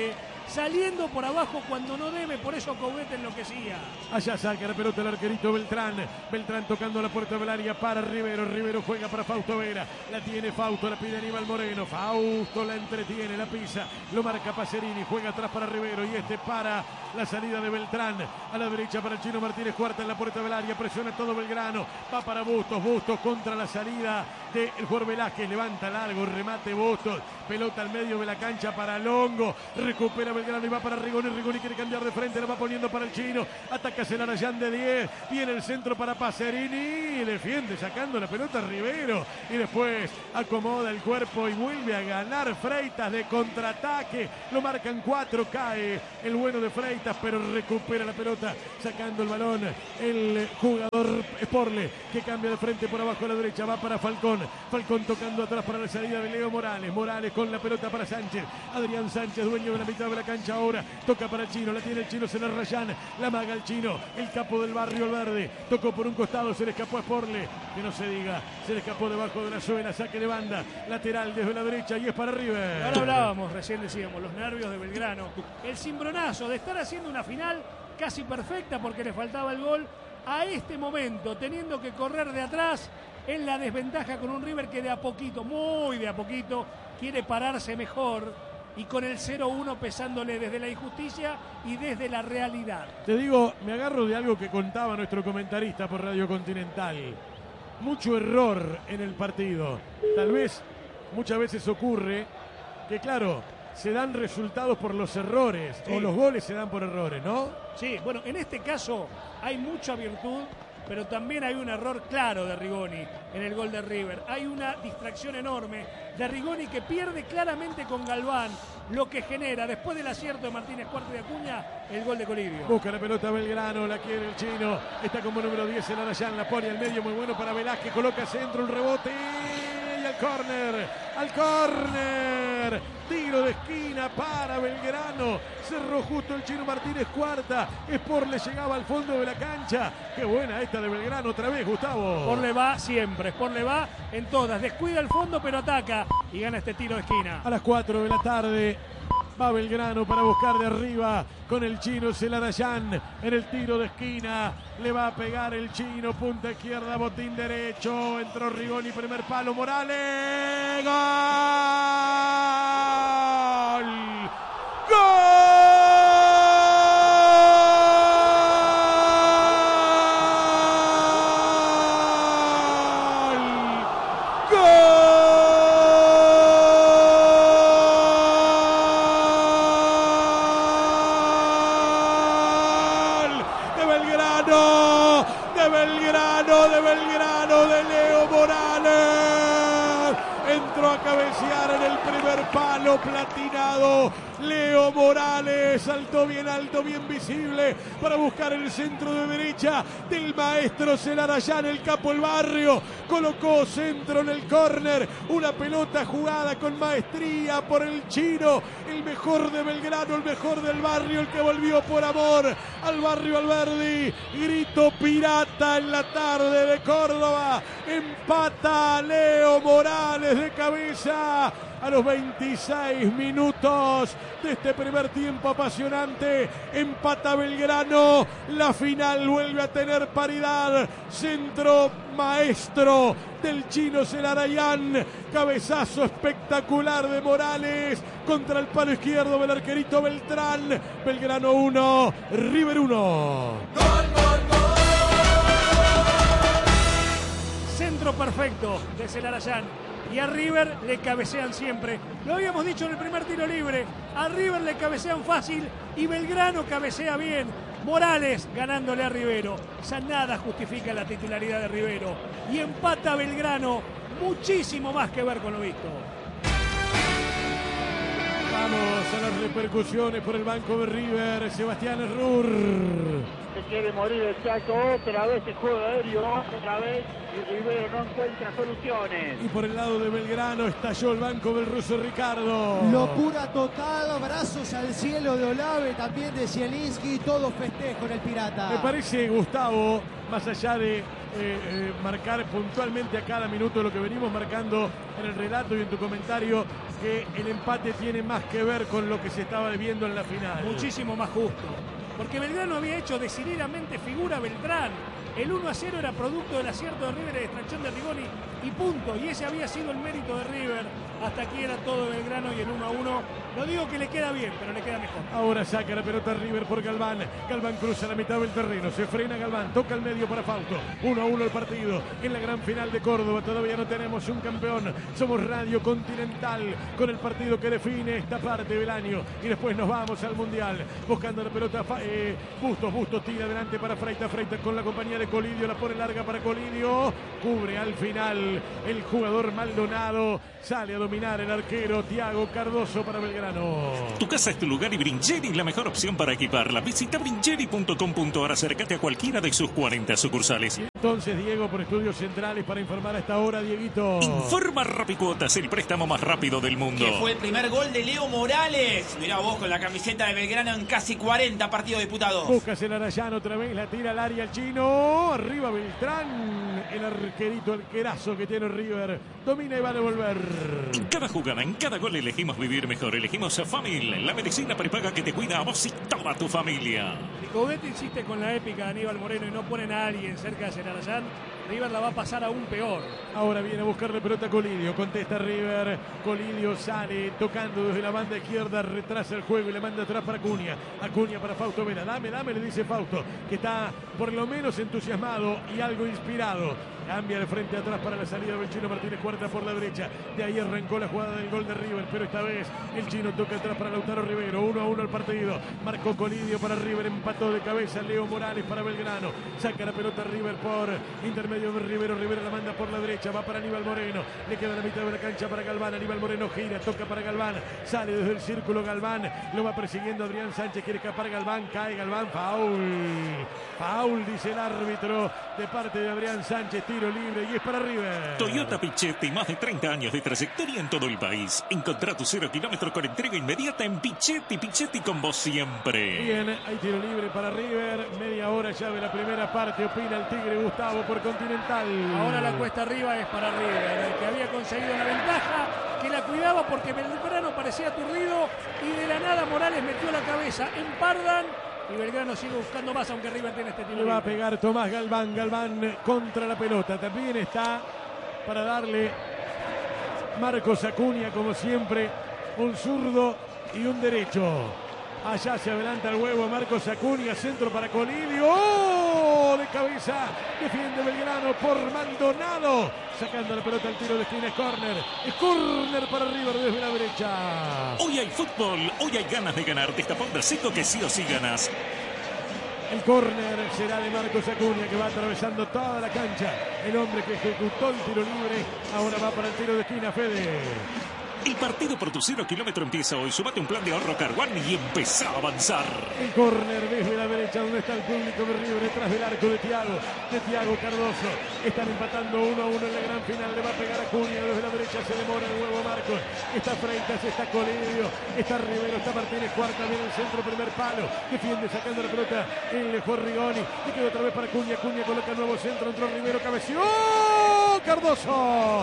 saliendo por abajo cuando no debe, por eso Coudet enloquecía. Allá saca la pelota el arquerito Beltrán. Beltrán tocando la puerta del área para Rivero. Rivero juega para Fausto Vera. La tiene Fausto, la pide Aníbal Moreno. Fausto la entretiene, la pisa. Lo marca Pacerini, juega atrás para Rivero y para la salida de Beltrán. A la derecha para el Chino Martínez Cuarta en la puerta del área. Presiona todo Belgrano. Va para Bustos. Bustos contra la salida del jugador Velázquez. Levanta largo, remate Bustos. Pelota al medio de la cancha para Longo. Recupera Belgrano y va para Rigoni. Rigoni quiere cambiar de frente, la va poniendo para el Chino. Ataca Celarayán de 10. Viene el centro para Pacerini. Defiende sacando la pelota Rivero. Y después acomoda el cuerpo y vuelve a ganar Freitas de contraataque. Lo marcan 4. Cae el bueno de Freitas, pero recupera la pelota sacando el balón. El jugador Sporle que cambia de frente por abajo a la derecha. Va para Falcón. Falcón tocando atrás para la salida de Leo Morales. Morales con la pelota para Sánchez. Adrián Sánchez, dueño de la mitad de la cancha ahora. Toca para el Chino. La tiene el Chino Celarayán. La maga el Chino. El capo del barrio el verde. Tocó por un costado. Se le escapó a Sporle. Que no se diga. Se le escapó debajo de la suela. Saque de banda. Lateral desde la derecha y es para River. Ahora hablábamos, recién decíamos, los nervios de Belgrano. El cimbronazo de estar haciendo una final casi perfecta porque le faltaba el gol. A este momento, teniendo que correr de atrás, en la desventaja con un River que de a poquito, muy de a poquito, quiere pararse mejor y con el 0-1 pesándole desde la injusticia y desde la realidad. Te digo, me agarro de algo que contaba nuestro comentarista por Radio Continental. Mucho error en el partido. Tal vez muchas veces ocurre que, claro, se dan resultados por los errores, sí, o los goles se dan por errores, ¿no? Sí, bueno, en este caso hay mucha virtud, pero también hay un error claro de Rigoni en el gol de River. Hay una distracción enorme de Rigoni que pierde claramente con Galván, lo que genera, después del acierto de Martínez Cuarta y de Acuña, el gol de Colibio. Busca la pelota Belgrano, la quiere el Chino, está como número 10 en Arayán, la pone al medio, muy bueno para Velázquez, coloca centro, un rebote y al córner, tiro de esquina para Belgrano, cerró justo el Chino Martínez Cuarta, Sporle llegaba al fondo de la cancha, qué buena esta de Belgrano otra vez, Gustavo. Sporle va siempre, Sporle va en todas, descuida el fondo pero ataca y gana este tiro de esquina. A las 4 de la tarde va Belgrano para buscar de arriba con el Chino Celarayán en el tiro de esquina. Le va a pegar el Chino, punta izquierda, botín derecho. Entró Rigoni, primer palo, Morales. ¡Gol! ¡Gol! De Leo Morales, entró a cabecear en el primer palo platinado. Leo Morales saltó bien alto, bien visible para buscar el centro de derecha del maestro Celarayán, el capo del barrio. Colocó centro en el córner, una pelota jugada con maestría por el Chino, el mejor de Belgrano, el mejor del barrio, el que volvió por amor al barrio Alberdi. Grito pirata en la tarde de Córdoba. Empata Leo Morales de cabeza a los 26 minutos de este primer tiempo apasionante. Empata Belgrano, la final vuelve a tener paridad. Centro maestro del Chino Celarayán, cabezazo espectacular de Morales contra el palo izquierdo del arquerito Beltrán. Belgrano 1, River 1. ¡Gol, gol, gol! Centro perfecto de Celarayán. Y a River le cabecean siempre. Lo habíamos dicho en el primer tiro libre. A River le cabecean fácil y Belgrano cabecea bien. Morales ganándole a Rivero. Ya nada justifica la titularidad de Rivero. Y empata Belgrano. Muchísimo más que ver con lo visto. Vamos a las repercusiones por el banco de River. Sebastián Errur. Se quiere morir el Chaco, otra vez el juego aéreo, otra vez, y Rivero no encuentra soluciones. Y por el lado de Belgrano estalló el banco del ruso Ricardo. Locura total, brazos al cielo de Olave, también de Zielinski, todo festejo en el Pirata. Me parece, Gustavo, más allá de marcar puntualmente a cada minuto lo que venimos marcando en el relato y en tu comentario, que el empate tiene más que ver con lo que se estaba viendo en la final. Muchísimo más justo. Porque Belgrano había hecho decididamente figura Beltrán. El 1-0 era producto del acierto de River y de extracción de Rigoni y punto. Y ese había sido el mérito de River. Hasta aquí era todo de Belgrano y el 1-1. No digo que le queda bien, pero le queda mejor. Ahora saca la pelota River por Galván. Galván cruza la mitad del terreno. Se frena Galván. Toca el medio para Fausto. 1-1 el partido. En la gran final de Córdoba todavía no tenemos un campeón. Somos Radio Continental con el partido que define esta parte del año. Y después nos vamos al Mundial. Buscando la pelota Bustos tira adelante para Freitas con la compañía de Colidio. La pone larga para Colidio. Cubre al final el jugador Maldonado. Sale a dominar el arquero Thiago Cardoso para Belgrano. Tu casa es tu lugar y Brincheri la mejor opción para equiparla. Visita brincheri.com.ar, acércate a cualquiera de sus 40 sucursales. Entonces, Diego, por Estudios Centrales para informar a esta hora, Dieguito. Informa Rapicuotas, el préstamo más rápido del mundo. Que fue el primer gol de Leo Morales. Mirá vos con la camiseta de Belgrano en casi 40 partidos disputados. Buscas el Arayano otra vez, la tira al área el chino. Arriba Beltrán, el arquerito, el querazo que tiene River. Domina y va a devolver. En cada jugada, en cada gol elegimos vivir mejor. Elegimos a Famil, la medicina prepaga que te cuida a vos y toda tu familia. Nicobetti insiste con la épica de Aníbal Moreno y no ponen a alguien cerca de Celarayán. River la va a pasar aún peor. Ahora viene a buscarle pelota a Colidio. Contesta River. Colidio sale tocando desde la banda izquierda. Retrasa el juego y le manda atrás para Acuña. Acuña para Fausto Vera. Dame, le dice Fausto, que está por lo menos entusiasmado y algo inspirado. Cambia de frente atrás para la salida del Chino Martínez Cuarta por la derecha. De ahí arrancó la jugada del gol de River, pero esta vez el Chino toca atrás para Lautaro Rivero. 1-1 el partido. Marcó Colidio para River, empató de cabeza Leo Morales para Belgrano. Saca la pelota River por intermedio de Rivero. Rivero la manda por la derecha, va para Aníbal Moreno. Le queda la mitad de la cancha para Galván. Aníbal Moreno gira, toca para Galván. Sale desde el círculo Galván. Lo va persiguiendo Adrián Sánchez, quiere escapar Galván. Cae Galván, foul, dice el árbitro de parte de Adrián Sánchez. Tiro libre y es para River. Toyota Pichetti, más de 30 años de trayectoria en todo el país. Encontrá tu 0 kilómetros con entrega inmediata en Pichetti. Pichetti con vos siempre. Bien, hay tiro libre para River. Media hora ya de la primera parte. Opina el Tigre Gustavo por Continental. Ahora la cuesta arriba es para River, el que había conseguido una ventaja, que la cuidaba porque Belgrano parecía aturdido y de la nada Morales metió la cabeza en Pardan. Y Belgrano sigue buscando más, aunque River tiene este tiro. Le va a pegar Tomás Galván. Galván contra la pelota. También está para darle Marcos Acuña, como siempre, un zurdo y un derecho. Allá se adelanta el huevo Marcos Acuña. Centro para Colidio. ¡Oh! De cabeza. Defiende Belgrano por Maldonado. Sacando la pelota al tiro de esquina. Es córner. Es córner para River desde la derecha. Hoy hay fútbol. Hoy hay ganas de ganar. Destapón seco que sí o sí ganas. El córner será de Marcos Acuña, que va atravesando toda la cancha. El hombre que ejecutó el tiro libre. Ahora va para el tiro de esquina, Fede. El partido por tu 0 kilómetro empieza hoy. Sumate un plan de ahorro Carguán y empezá a avanzar. El córner desde la derecha, donde está el público de River, detrás del arco de Thiago Cardoso. Están empatando 1-1 en la gran final. Le va a pegar a Acuña desde la derecha. Se demora el huevo Marcos. Está Freitas, está Colidio, está Rivero, está Martínez Cuarta. Viene el centro, primer palo. Defiende sacando la pelota. El Juan Rigoni. Y queda otra vez para Acuña. Acuña coloca el nuevo centro. Entró Rivero, cabeció. Cardoso.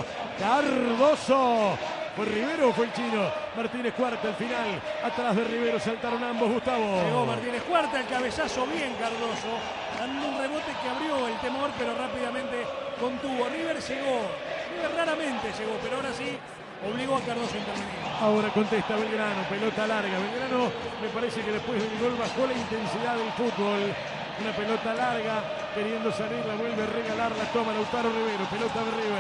¿Fue Rivero o fue el chino? Martínez Cuarta al final. Atrás de Rivero saltaron ambos, Gustavo. Llegó Martínez Cuarta, el cabezazo bien Cardoso. Dando un rebote que abrió el temor, pero rápidamente contuvo. River raramente llegó, pero ahora sí obligó a Cardoso a intervenir. Ahora contesta Belgrano, pelota larga. Belgrano me parece que después del gol bajó la intensidad del fútbol. Una pelota larga queriendo salir, la vuelve a regalar, la toma Lautaro Rivero, pelota de River,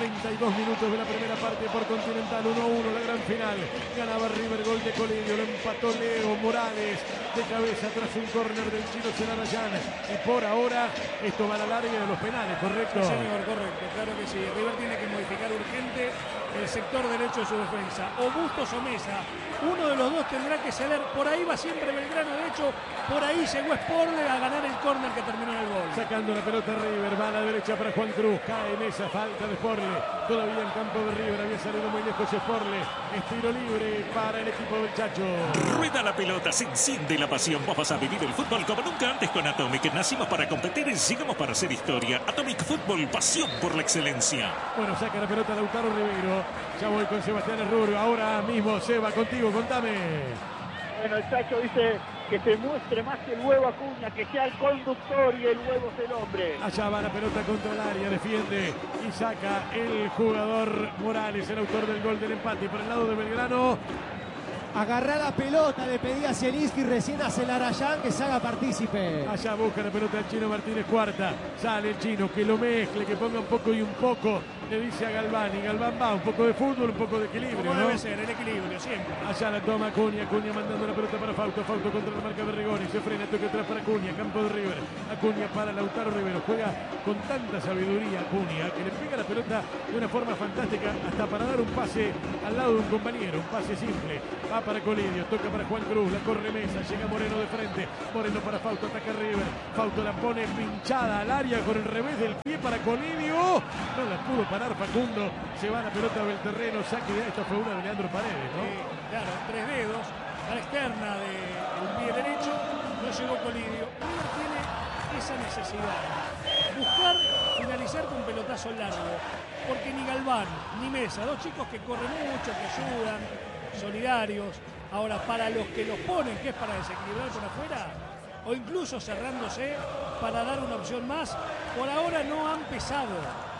32 minutos de la primera parte por Continental, 1-1 la gran final, ganaba River, gol de Colidio, lo empató Leo Morales de cabeza tras un córner del chino Celarayán, y por ahora esto va a la larga de los penales, ¿correcto? Sí, señor, correcto, claro que sí. River tiene que modificar urgente el sector derecho de su defensa, o Bustos o Mesa, uno de los dos tendrá que ceder, por ahí va siempre Belgrano, de hecho, por ahí llegó Sporle a ganar el córner que terminó en el gol. Sacando la pelota River, va a la derecha para Juan Cruz, cae Mesa, falta de Sporle, todavía en campo de River, había salido muy lejos Sporle, es tiro libre para el equipo del Chacho. Rueda la pelota, se enciende la pasión, vos vas a vivir el fútbol como nunca antes con Atomic, nacimos para competir y llegamos para hacer historia. Atomic Fútbol, pasión por la excelencia. Bueno, saca la pelota Lautaro Rivero, ya voy con Sebastián Herruro, ahora mismo Seba, contigo, contame. Bueno, el Chacho dice que se muestre más el huevo Acuña, que sea el conductor y el huevo es el hombre. Allá va la pelota contra el área, defiende y saca el jugador Morales, el autor del gol del empate. Por el lado de Belgrano, Agarrá la pelota, le pedía a Zielinski recién a Celarayán que se haga partícipe. allá busca la pelota el chino Martínez Cuarta, sale el chino, que lo mezcle, que ponga un poco y un poco, le dice a Galván, y Galván va, un poco de fútbol, un poco de equilibrio, Como ¿no? debe ser, el equilibrio, siempre. Allá la toma Acuña, Acuña mandando la pelota para Fausto, Fausto contra la marca de Rigoni, se frena, toque atrás para Acuña, campo de River, Acuña para Lautaro Rivero, juega con tanta sabiduría Acuña, que le pega la pelota de una forma fantástica, hasta para dar un pase al lado de un compañero, un pase simple, va para Colidio, toca para Juan Cruz, la corre Mesa, llega Moreno de frente, Moreno para Fausto, ataca River, Fausto la pone pinchada al área con el revés del pie para Colidio, no la pudo parar Facundo, se va la pelota del terreno, saque de esto fue una de Leandro Paredes, ¿no? Claro, 3 dedos, a la externa del pie derecho, no llegó Colidio. River tiene esa necesidad, buscar finalizar con pelotazo largo, porque ni Galván ni Mesa, dos chicos que corren mucho, que ayudan, solidarios. Ahora, para los que los ponen, que es para desequilibrar por afuera, o incluso cerrándose para dar una opción más, por ahora no han pesado,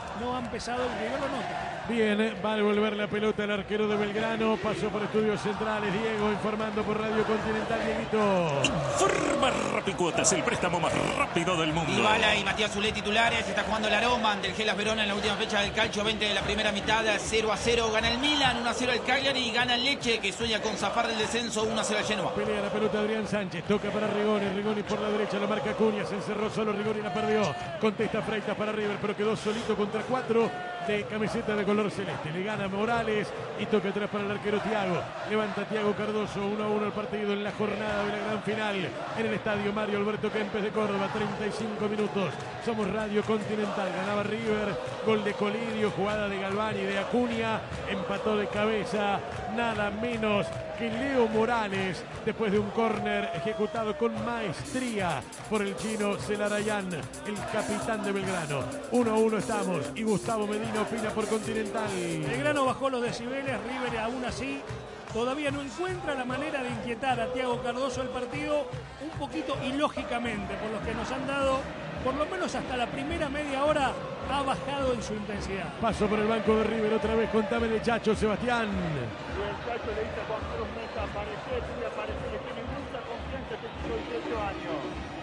el River lo nota. Bien, va a devolver la pelota el arquero de Belgrano, pasó por Estudios Centrales, Diego informando por Radio Continental, Dieguito. Informa Rapicuotas, el préstamo más rápido del mundo. Dybala y Matías Zulé titulares, está jugando el aroma ante el Hellas Verona en la última fecha del calcio, 20 de la primera mitad, 0-0, gana el Milan, 1-0 el Cagliari y gana el Lecce, que sueña con zafar del descenso, 1-0 al Genoa. Pelea la pelota Adrián Sánchez, toca para Rigoni, Rigoni por la derecha, lo marca Acuña, se encerró solo, Rigoni la perdió, contesta Freitas para River, pero quedó solito contra 4 de camiseta de color celeste, le gana Morales y toca atrás para el arquero Thiago, levanta Thiago Cardoso, 1-1 el partido en la jornada de la gran final, en el estadio Mario Alberto Kempes de Córdoba, 35 minutos, somos Radio Continental, ganaba River, gol de Colidio, jugada de Galván y de Acuña, empató de cabeza, nada menos que Leo Morales, después de un córner ejecutado con maestría por el chino Celarayán, el capitán de Belgrano. 1-1 estamos y Gustavo Medina opina por Continental. Belgrano bajó los decibeles, River aún así todavía no encuentra la manera de inquietar a Thiago Cardoso el partido, un poquito ilógicamente, por los que nos han dado, por lo menos hasta la primera media hora, ha bajado en su intensidad. Paso por el banco de River, otra vez contame de Chacho, Sebastián. Y el Chacho le dice a Juan Cruz Mesa, aparecer, le tiene mucha confianza este chico de 18 años.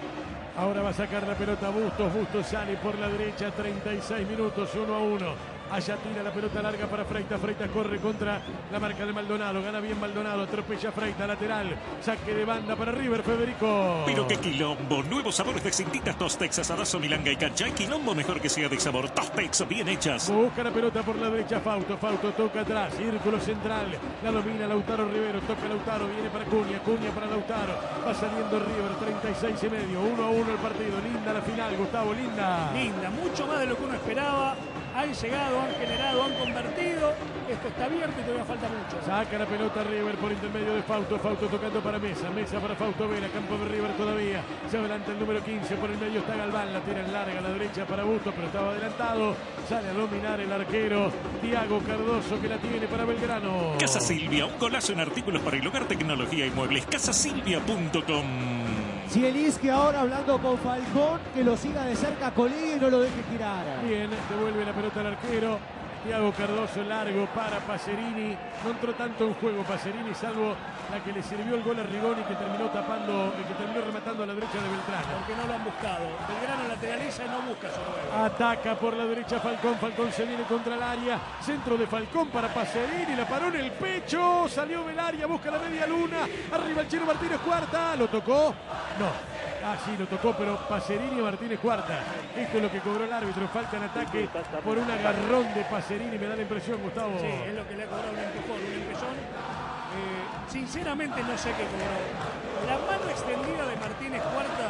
Ahora va a sacar la pelota Bustos, Bustos sale por la derecha, 36 minutos, 1-1. Allá tira la pelota larga para Freitas, Freitas corre contra la marca de Maldonado, gana bien Maldonado, atropella Freitas, lateral, saque de banda para River, Federico. Pero qué quilombo, nuevos sabores de cintitas Tostex, asadazo, milanga y cancha. Hay quilombo mejor que sea de sabor. Tostex, bien hechas. Busca la pelota por la derecha Fausto, Fausto toca atrás, círculo central, la domina Lautaro Rivero, toca Lautaro, viene para Acuña, Acuña para Lautaro, va saliendo River, 36 y medio, 1-1 el partido, linda la final, Gustavo, linda. Linda, mucho más de lo que uno esperaba. Han llegado, han generado, han convertido. Esto está abierto y todavía falta mucho. Saca la pelota River por intermedio de Fausto, Fausto tocando para Mesa, Mesa para Fausto Vera, campo de River todavía, se adelanta el número 15, por el medio está Galván, la tira en larga a la derecha para Bustos, pero estaba adelantado, sale a dominar el arquero Thiago Cardoso que la tiene para Belgrano. Casa Silvia, un golazo en artículos para el hogar, tecnología y muebles. Casasilvia.com. Zielinski ahora hablando con Falcón, que lo siga de cerca a Colidio y no lo deje girar. Bien, devuelve la pelota al arquero. Thiago Cardoso largo para Pacerini. No entró tanto en juego Pacerini, salvo la que le sirvió el gol a Rigoni, que terminó tapando, que terminó rematando a la derecha de Beltrán. Porque no lo han buscado. Belgrano lateraliza y no busca su nuevo. Ataca por la derecha Falcón. Falcón se viene contra el área. Centro de Falcón para Pacerini. La paró en el pecho. Salió Belaria. Busca la media luna. Arriba el Chino Martínez Cuarta. ¿Lo tocó? No. Ah, sí, lo tocó, pero Pacerini Martínez Cuarta. Esto es lo que cobró el árbitro. Falta en ataque por un agarrón de Pacerini. Me da la impresión, Gustavo. Sí, es lo que le ha cobrado un empujón, un empezón. Sinceramente no sé qué cobró. La mano extendida de Martínez Cuarta,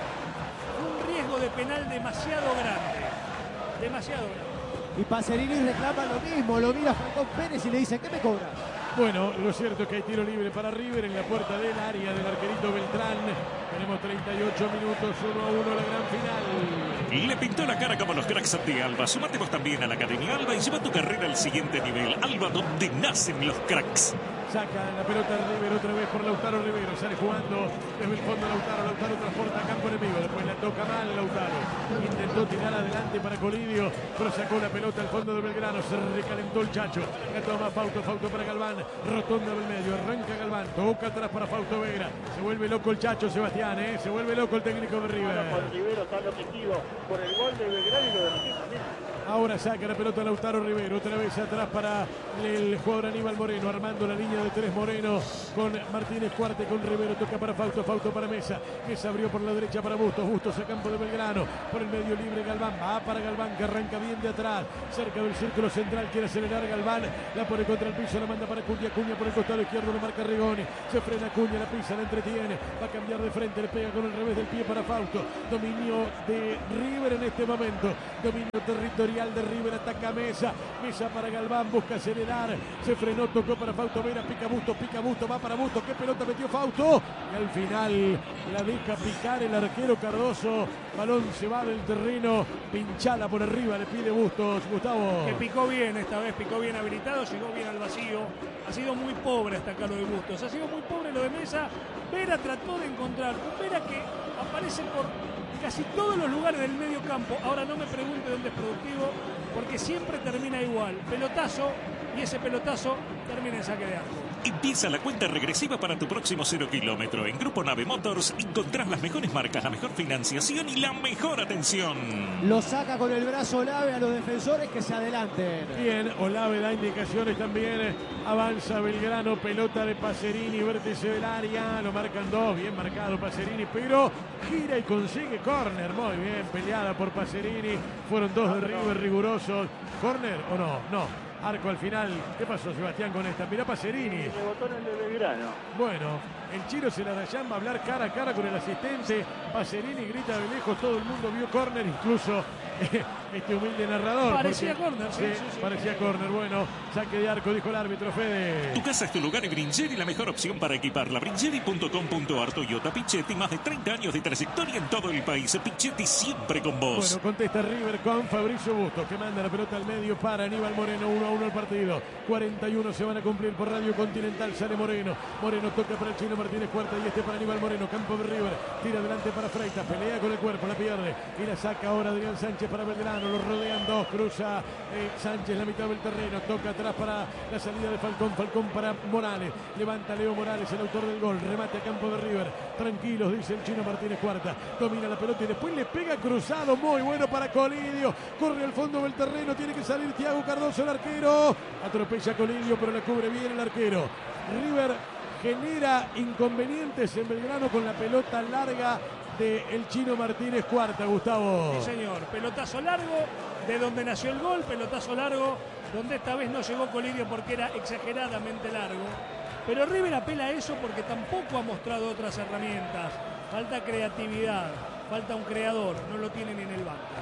un riesgo de penal demasiado grande. Demasiado grande. Y Pacerini reclama lo mismo, lo mira Falcón Pérez y le dice, ¿qué me cobras? Bueno, lo cierto es que hay tiro libre para River en la puerta del área del arquerito Beltrán. Tenemos 38 minutos, 1-1 la gran final. Le pintó la cara como los cracks de Alba. Sumate vos también a la Academia Alba y lleva tu carrera al siguiente nivel. Alba, donde nacen los cracks. Saca la pelota River otra vez por Lautaro Rivero. Sale jugando desde el fondo Lautaro. Lautaro transporta a campo enemigo. Después la toca mal Lautaro. Intentó tirar adelante para Colidio, pero sacó la pelota al fondo de Belgrano. Se recalentó el Chacho. La toma Fausto. Fausto para Galván. Rotonda del medio. Arranca Galván. Toca atrás para Fausto Vegra. Se vuelve loco el Chacho Sebastián. Se vuelve loco el técnico de River. Rivero está enloquecido por el gol de Belgrano y lo de Martín también. Ahora saca la pelota Lautaro Rivero, otra vez atrás para el jugador Aníbal Moreno, armando la línea de tres Moreno con Martínez Cuarta y con Rivero, toca para Fausto, Fausto para Mesa, Mesa abrió por la derecha para Bustos, Bustos a campo de Belgrano, por el medio libre Galván, va para Galván que arranca bien de atrás, cerca del círculo central, quiere acelerar Galván, la pone contra el piso, la manda para Cuña, Cuña por el costado izquierdo, lo marca Rigoni, se frena Cuña, la pisa, la entretiene, va a cambiar de frente, le pega con el revés del pie para Fausto, dominio de River en este momento, dominio territorial de River, ataca Mesa, Mesa para Galván, busca acelerar, se frenó, tocó para Fausto Vera, pica Busto, va para Busto, qué pelota metió Fausto, y al final la deja picar el arquero Cardoso, balón se va del terreno, pinchala por arriba, le pide Bustos, Gustavo. Que picó bien esta vez, picó bien habilitado, llegó bien al vacío, ha sido muy pobre hasta acá lo de Bustos, ha sido muy pobre lo de Mesa, Vera trató de encontrar, un Vera que aparece por casi todos los lugares del medio campo, ahora no me pregunte dónde es productivo, porque siempre termina igual, pelotazo, y ese pelotazo termina en saque de arco. Empieza la cuenta regresiva para tu próximo 0 kilómetro. En Grupo Nave Motors encontrás las mejores marcas, la mejor financiación y la mejor atención. Lo saca con el brazo Olave a los defensores que se adelanten. Bien, Olave da indicaciones también, avanza Belgrano, pelota de Pacerini, vértice del área, lo marcan dos, bien marcado Pacerini, pero gira y consigue córner, muy bien, peleada por Pacerini, fueron dos de River rigurosos, córner o no, no. Arco al final. ¿Qué pasó, Sebastián, con esta? Mirá Pacerini. Rebotó en el de Belgrano. Bueno, el Chiro se la va a hablar cara a cara con el asistente. Pacerini grita de lejos, todo el mundo vio córner, incluso este humilde narrador. Parecía córner, sí. Parecía córner. Bueno, saque de arco, dijo el árbitro, Fede. Tu casa es tu lugar y Bringeri la mejor opción para equiparla. Bringeri.com.ar. Toyota Pichetti, más de 30 años de trayectoria en todo el país. Pichetti siempre con vos. Bueno, contesta River con Fabricio Bustos, que manda la pelota al medio para Aníbal Moreno. 1-1 el partido. 41 se van a cumplir por Radio Continental. Sale Moreno. Moreno toca para el Chino Martínez Cuarta y este para Aníbal Moreno. Campo de River. Tira adelante para Freitas. Pelea con el cuerpo. La pierde. Y la saca ahora Adrián Sánchez para Belgrano. Lo rodean dos. Cruza Sánchez la mitad del terreno. Toca atrás para la salida de Falcón. Falcón para Morales. Levanta Leo Morales, el autor del gol. Remate a campo de River. Tranquilos, dice el Chino Martínez Cuarta. Domina la pelota y después le pega cruzado. Muy bueno para Colidio. Corre al fondo del terreno. Tiene que salir Thiago Cardoso, el arquero. Atropella a Colidio, pero le cubre bien el arquero. River genera inconvenientes en Belgrano con la pelota larga del Chino Martínez Cuarta, Gustavo. Sí, señor. Pelotazo largo de donde nació el gol. Pelotazo largo donde esta vez no llegó Colidio porque era exageradamente largo. Pero River apela a eso porque tampoco ha mostrado otras herramientas. Falta creatividad. Falta un creador, no lo tiene ni en el banco.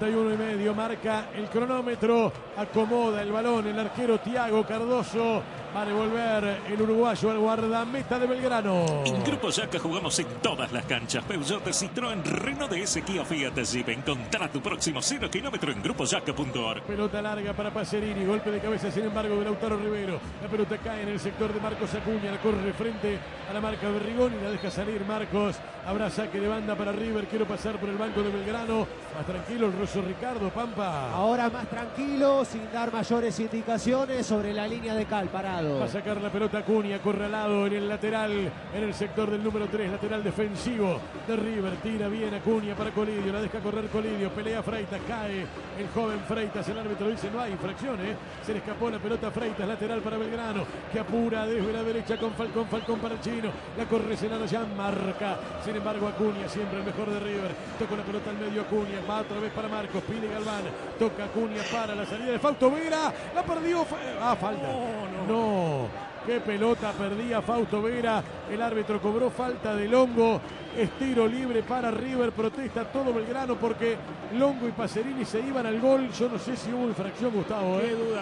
41,5 marca el cronómetro, acomoda el balón el arquero Thiago Cardoso Va a devolver el uruguayo al guardameta de Belgrano. En Grupo Yaca jugamos en todas las canchas. Peugeot, Citroën, Renault DS, Kia, Fiat, Jeep. Encontrá tu próximo 0 kilómetro en grupoyaca.org. Pelota larga para Pacerini. Golpe de cabeza, sin embargo, de Lautaro Rivero. La pelota cae en el sector de Marcos Acuña. La corre frente a la marca de Rigoni. La deja salir Marcos. Habrá saque de banda para River. Quiero pasar por el banco de Belgrano. Más tranquilo el ruso Ricardo Pampa. Ahora más tranquilo, sin dar mayores indicaciones sobre la línea de cal, parado. Va a sacar la pelota Acuña, acorralado en el lateral, en el sector del número 3, lateral defensivo de River. Tira bien Acuña para Colidio, la deja correr Colidio, pelea Freitas, cae el joven Freitas, el árbitro dice no hay infracción, se le escapó la pelota a Freitas, lateral para Belgrano, que apura desde la derecha con Falcón, Falcón para el chino, la corre Senado ya marca, sin embargo Acuña, siempre el mejor de River, toca la pelota al medio Acuña, va otra vez para Marcos, pide Galván, toca Acuña para la salida de Fausto Vera, la perdió, falta, no. Qué pelota perdía Fausto Vera. El árbitro cobró falta de Longo. Es tiro libre para River. Protesta todo Belgrano porque Longo y Pacerini se iban al gol. Yo no sé si hubo infracción, Gustavo. Qué duda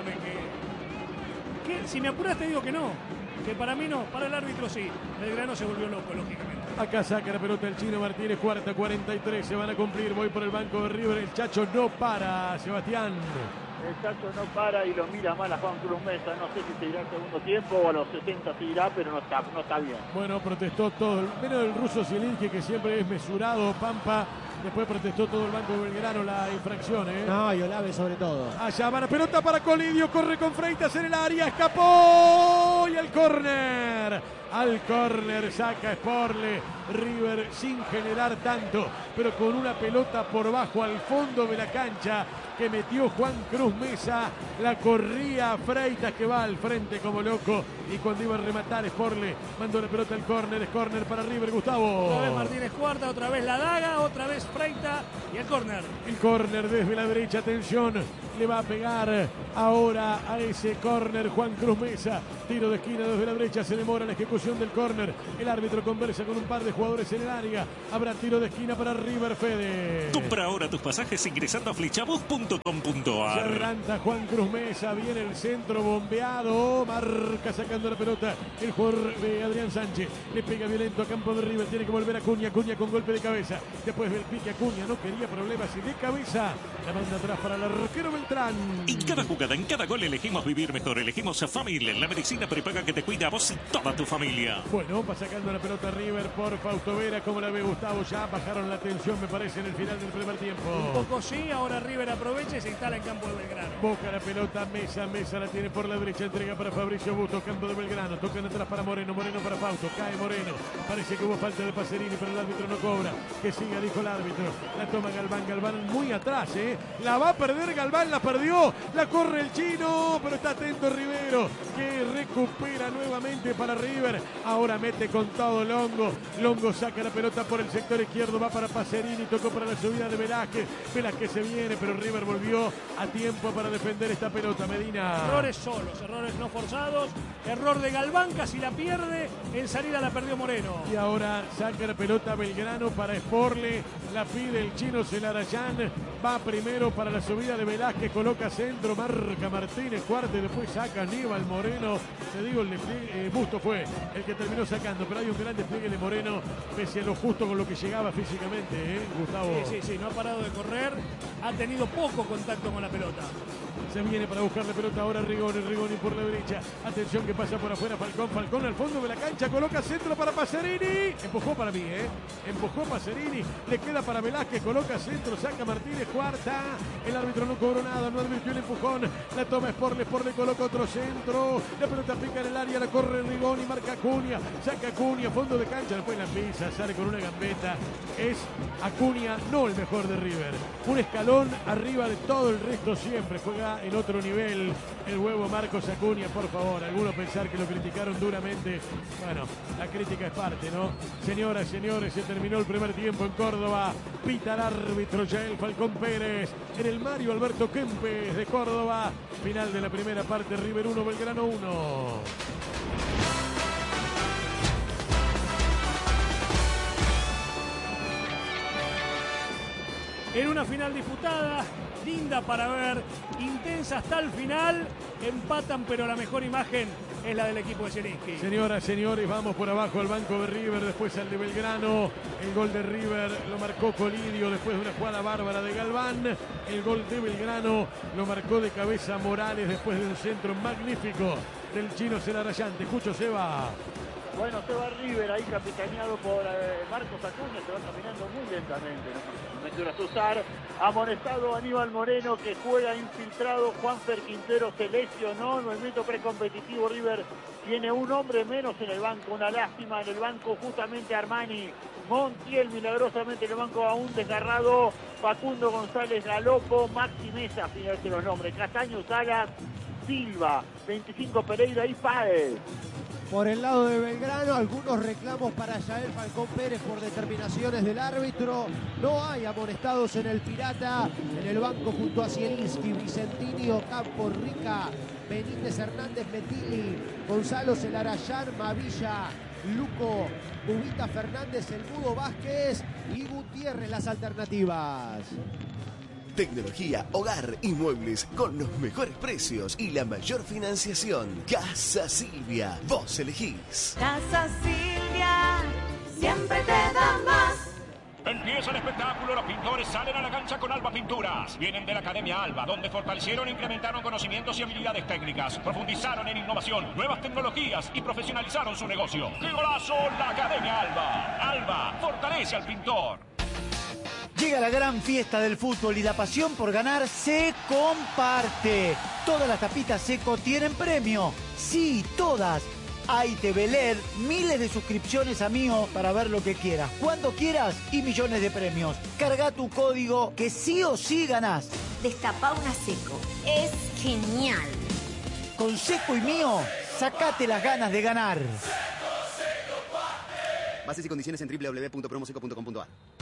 que si me apuras te digo que no. Que para mí no, para el árbitro sí. Belgrano se volvió loco, lógicamente. Acá saca la pelota el chino Martínez, cuarta, 43. Se van a cumplir. Voy por el banco de River. El Chacho no para, Sebastián. El Chacho no para y lo mira mal a Juan Cruz Mesa. No sé si se irá al segundo tiempo o a los 70 se irá, pero no está bien. Bueno, protestó todo, menos el ruso Zielinski, que siempre es mesurado, Pampa. Después protestó todo el banco de Belgrano la infracción, No, y Olave sobre todo. Allá va la pelota para Colidio, corre con Freitas en el área, escapó y al córner. Al córner saca Sporle, River sin generar tanto, pero con una pelota por bajo al fondo de la cancha que metió Juan Cruz Mesa, la corría Freitas que va al frente como loco y cuando iba a rematar Sporle mandó la pelota al córner, es córner para River, Gustavo. Otra vez Martínez cuarta, otra vez la daga, otra vez Freitas y el córner. El córner desde la derecha, atención, le va a pegar ahora a ese córner Juan Cruz Mesa, tiro de esquina desde la derecha, se demora la ejecución del córner, el árbitro conversa con un par de jugadores en el área, habrá tiro de esquina para River, Fede. Compra ahora tus pasajes ingresando a flechabus.com.ar. Se adelanta Juan Cruz Mesa, viene el centro bombeado, marca sacando la pelota el jugador de Adrián Sánchez, le pega violento a campo de River, tiene que volver a Acuña, Acuña con golpe de cabeza, después del pique Acuña, no quería problemas y de cabeza, la manda atrás para el arquero Beltrán. En cada jugada, en cada gol elegimos vivir mejor, elegimos a Family, la medicina prepaga que te cuida a vos y toda tu familia. Bueno, va sacando la pelota River por Fausto Vera, como la ve Gustavo, ya bajaron la tensión me parece en el final del primer tiempo. Un poco sí, ahora River aprovecha y se instala en campo de Belgrano. Boca la pelota, Mesa la tiene por la derecha, entrega para Fabricio Busto, campo de Belgrano, tocan atrás para Moreno, Moreno para Fausto, cae Moreno, parece que hubo falta de Pacerini, pero el árbitro no cobra, que siga, dijo el árbitro, la toma Galván, Galván muy atrás, la va a perder Galván, la perdió, la corre el chino, pero está atento Rivero, que recupera nuevamente para River, ahora mete con todo Longo, Longo saca la pelota por el sector izquierdo, va para Pacerini, tocó para la subida de Velázquez, Velázquez se viene, pero River volvió a tiempo para defender esta pelota, Medina. Errores solos, errores no forzados, error de Galván, casi la pierde, en salida la perdió Moreno. Y ahora saca la pelota Belgrano para Sporle, la pide el chino Celarayán, va primero para la subida de Velázquez, coloca centro, marca Martínez, cuarto y después saca Aníbal Moreno, te digo, Busto fue el que terminó sacando, pero hay un gran despliegue de Moreno, pese a lo justo con lo que llegaba físicamente, Gustavo. Sí, no ha parado de correr, ha tenido poco contacto con la pelota. Se viene para buscar la pelota ahora Rigoni por la derecha. Atención que pasa por afuera Falcón al fondo de la cancha, coloca centro para Pacerini. Empujó para mí, empujó Pacerini, le queda para Velázquez, coloca centro, saca Martínez, cuarta. El árbitro no cobró nada, no advirtió el empujón. La toma Sporle coloca otro centro. La pelota pica en el área, la corre Rigoni, marca Acuña, saca Acuña, fondo de cancha, después la pisa, sale con una gambeta. Es Acuña, no el mejor de River. Un escalón arriba de todo el resto siempre, juega en otro nivel el huevo Marcos Acuña, por favor. Algunos pensar que lo criticaron duramente. Bueno, la crítica es parte, ¿no? Señoras, señores, se terminó el primer tiempo en Córdoba. Pita el árbitro Yael Falcón Pérez en el Mario Alberto Kempes de Córdoba. Final de la primera parte, River 1, Belgrano 1. En una final disputada, linda para ver, intensa hasta el final, empatan, pero la mejor imagen es la del equipo de Zielinski. Señoras, señores, vamos por abajo al banco de River, después al de Belgrano. El gol de River lo marcó Colidio después de una jugada bárbara de Galván. El gol de Belgrano lo marcó de cabeza Morales después de un centro magnífico del chino Celarayán. Te escucho, Seba. Bueno, se va River ahí capitaneado por Marcos Acuña, se va caminando muy lentamente, ¿no? Metió a Susar, amonestado Aníbal Moreno que juega infiltrado, Juanfer Quintero se lesionó, en el movimiento precompetitivo River tiene un hombre menos en el banco, una lástima en el banco justamente Armani, Montiel milagrosamente en el banco aún desgarrado, Facundo González Galopo, Maxi Mesa, fíjate los nombres, Castaño Salas, Silva, 25 Pereira y Páez. Por el lado de Belgrano, algunos reclamos para Yael Falcón Pérez por determinaciones del árbitro. No hay amonestados en el Pirata. En el banco junto a Zielinski, Vicentini, Ocampo, Rica, Benítez, Hernández, Metili, Gonzalo Celarayán, Mavilla, Luco, Cubita Fernández, El Mudo Vázquez y Gutiérrez las alternativas. Tecnología, hogar y muebles con los mejores precios y la mayor financiación. Casa Silvia, vos elegís. Casa Silvia, siempre te da más. Empieza el espectáculo, los pintores salen a la cancha con Alba Pinturas. Vienen de la Academia Alba, donde fortalecieron e incrementaron conocimientos y habilidades técnicas. Profundizaron en innovación, nuevas tecnologías y profesionalizaron su negocio. ¡Qué golazo! La Academia Alba. Alba, fortalece al pintor. Llega la gran fiesta del fútbol y la pasión por ganar se comparte. Todas las tapitas Seco tienen premio. Sí, todas. Hay TV LED, miles de suscripciones a Mío para ver lo que quieras, cuando quieras y millones de premios. Carga tu código que sí o sí ganás. Destapá una Seco. Es genial. Con Seco y Mío, sacate las ganas de ganar. Bases y condiciones en www.promoseco.com.ar.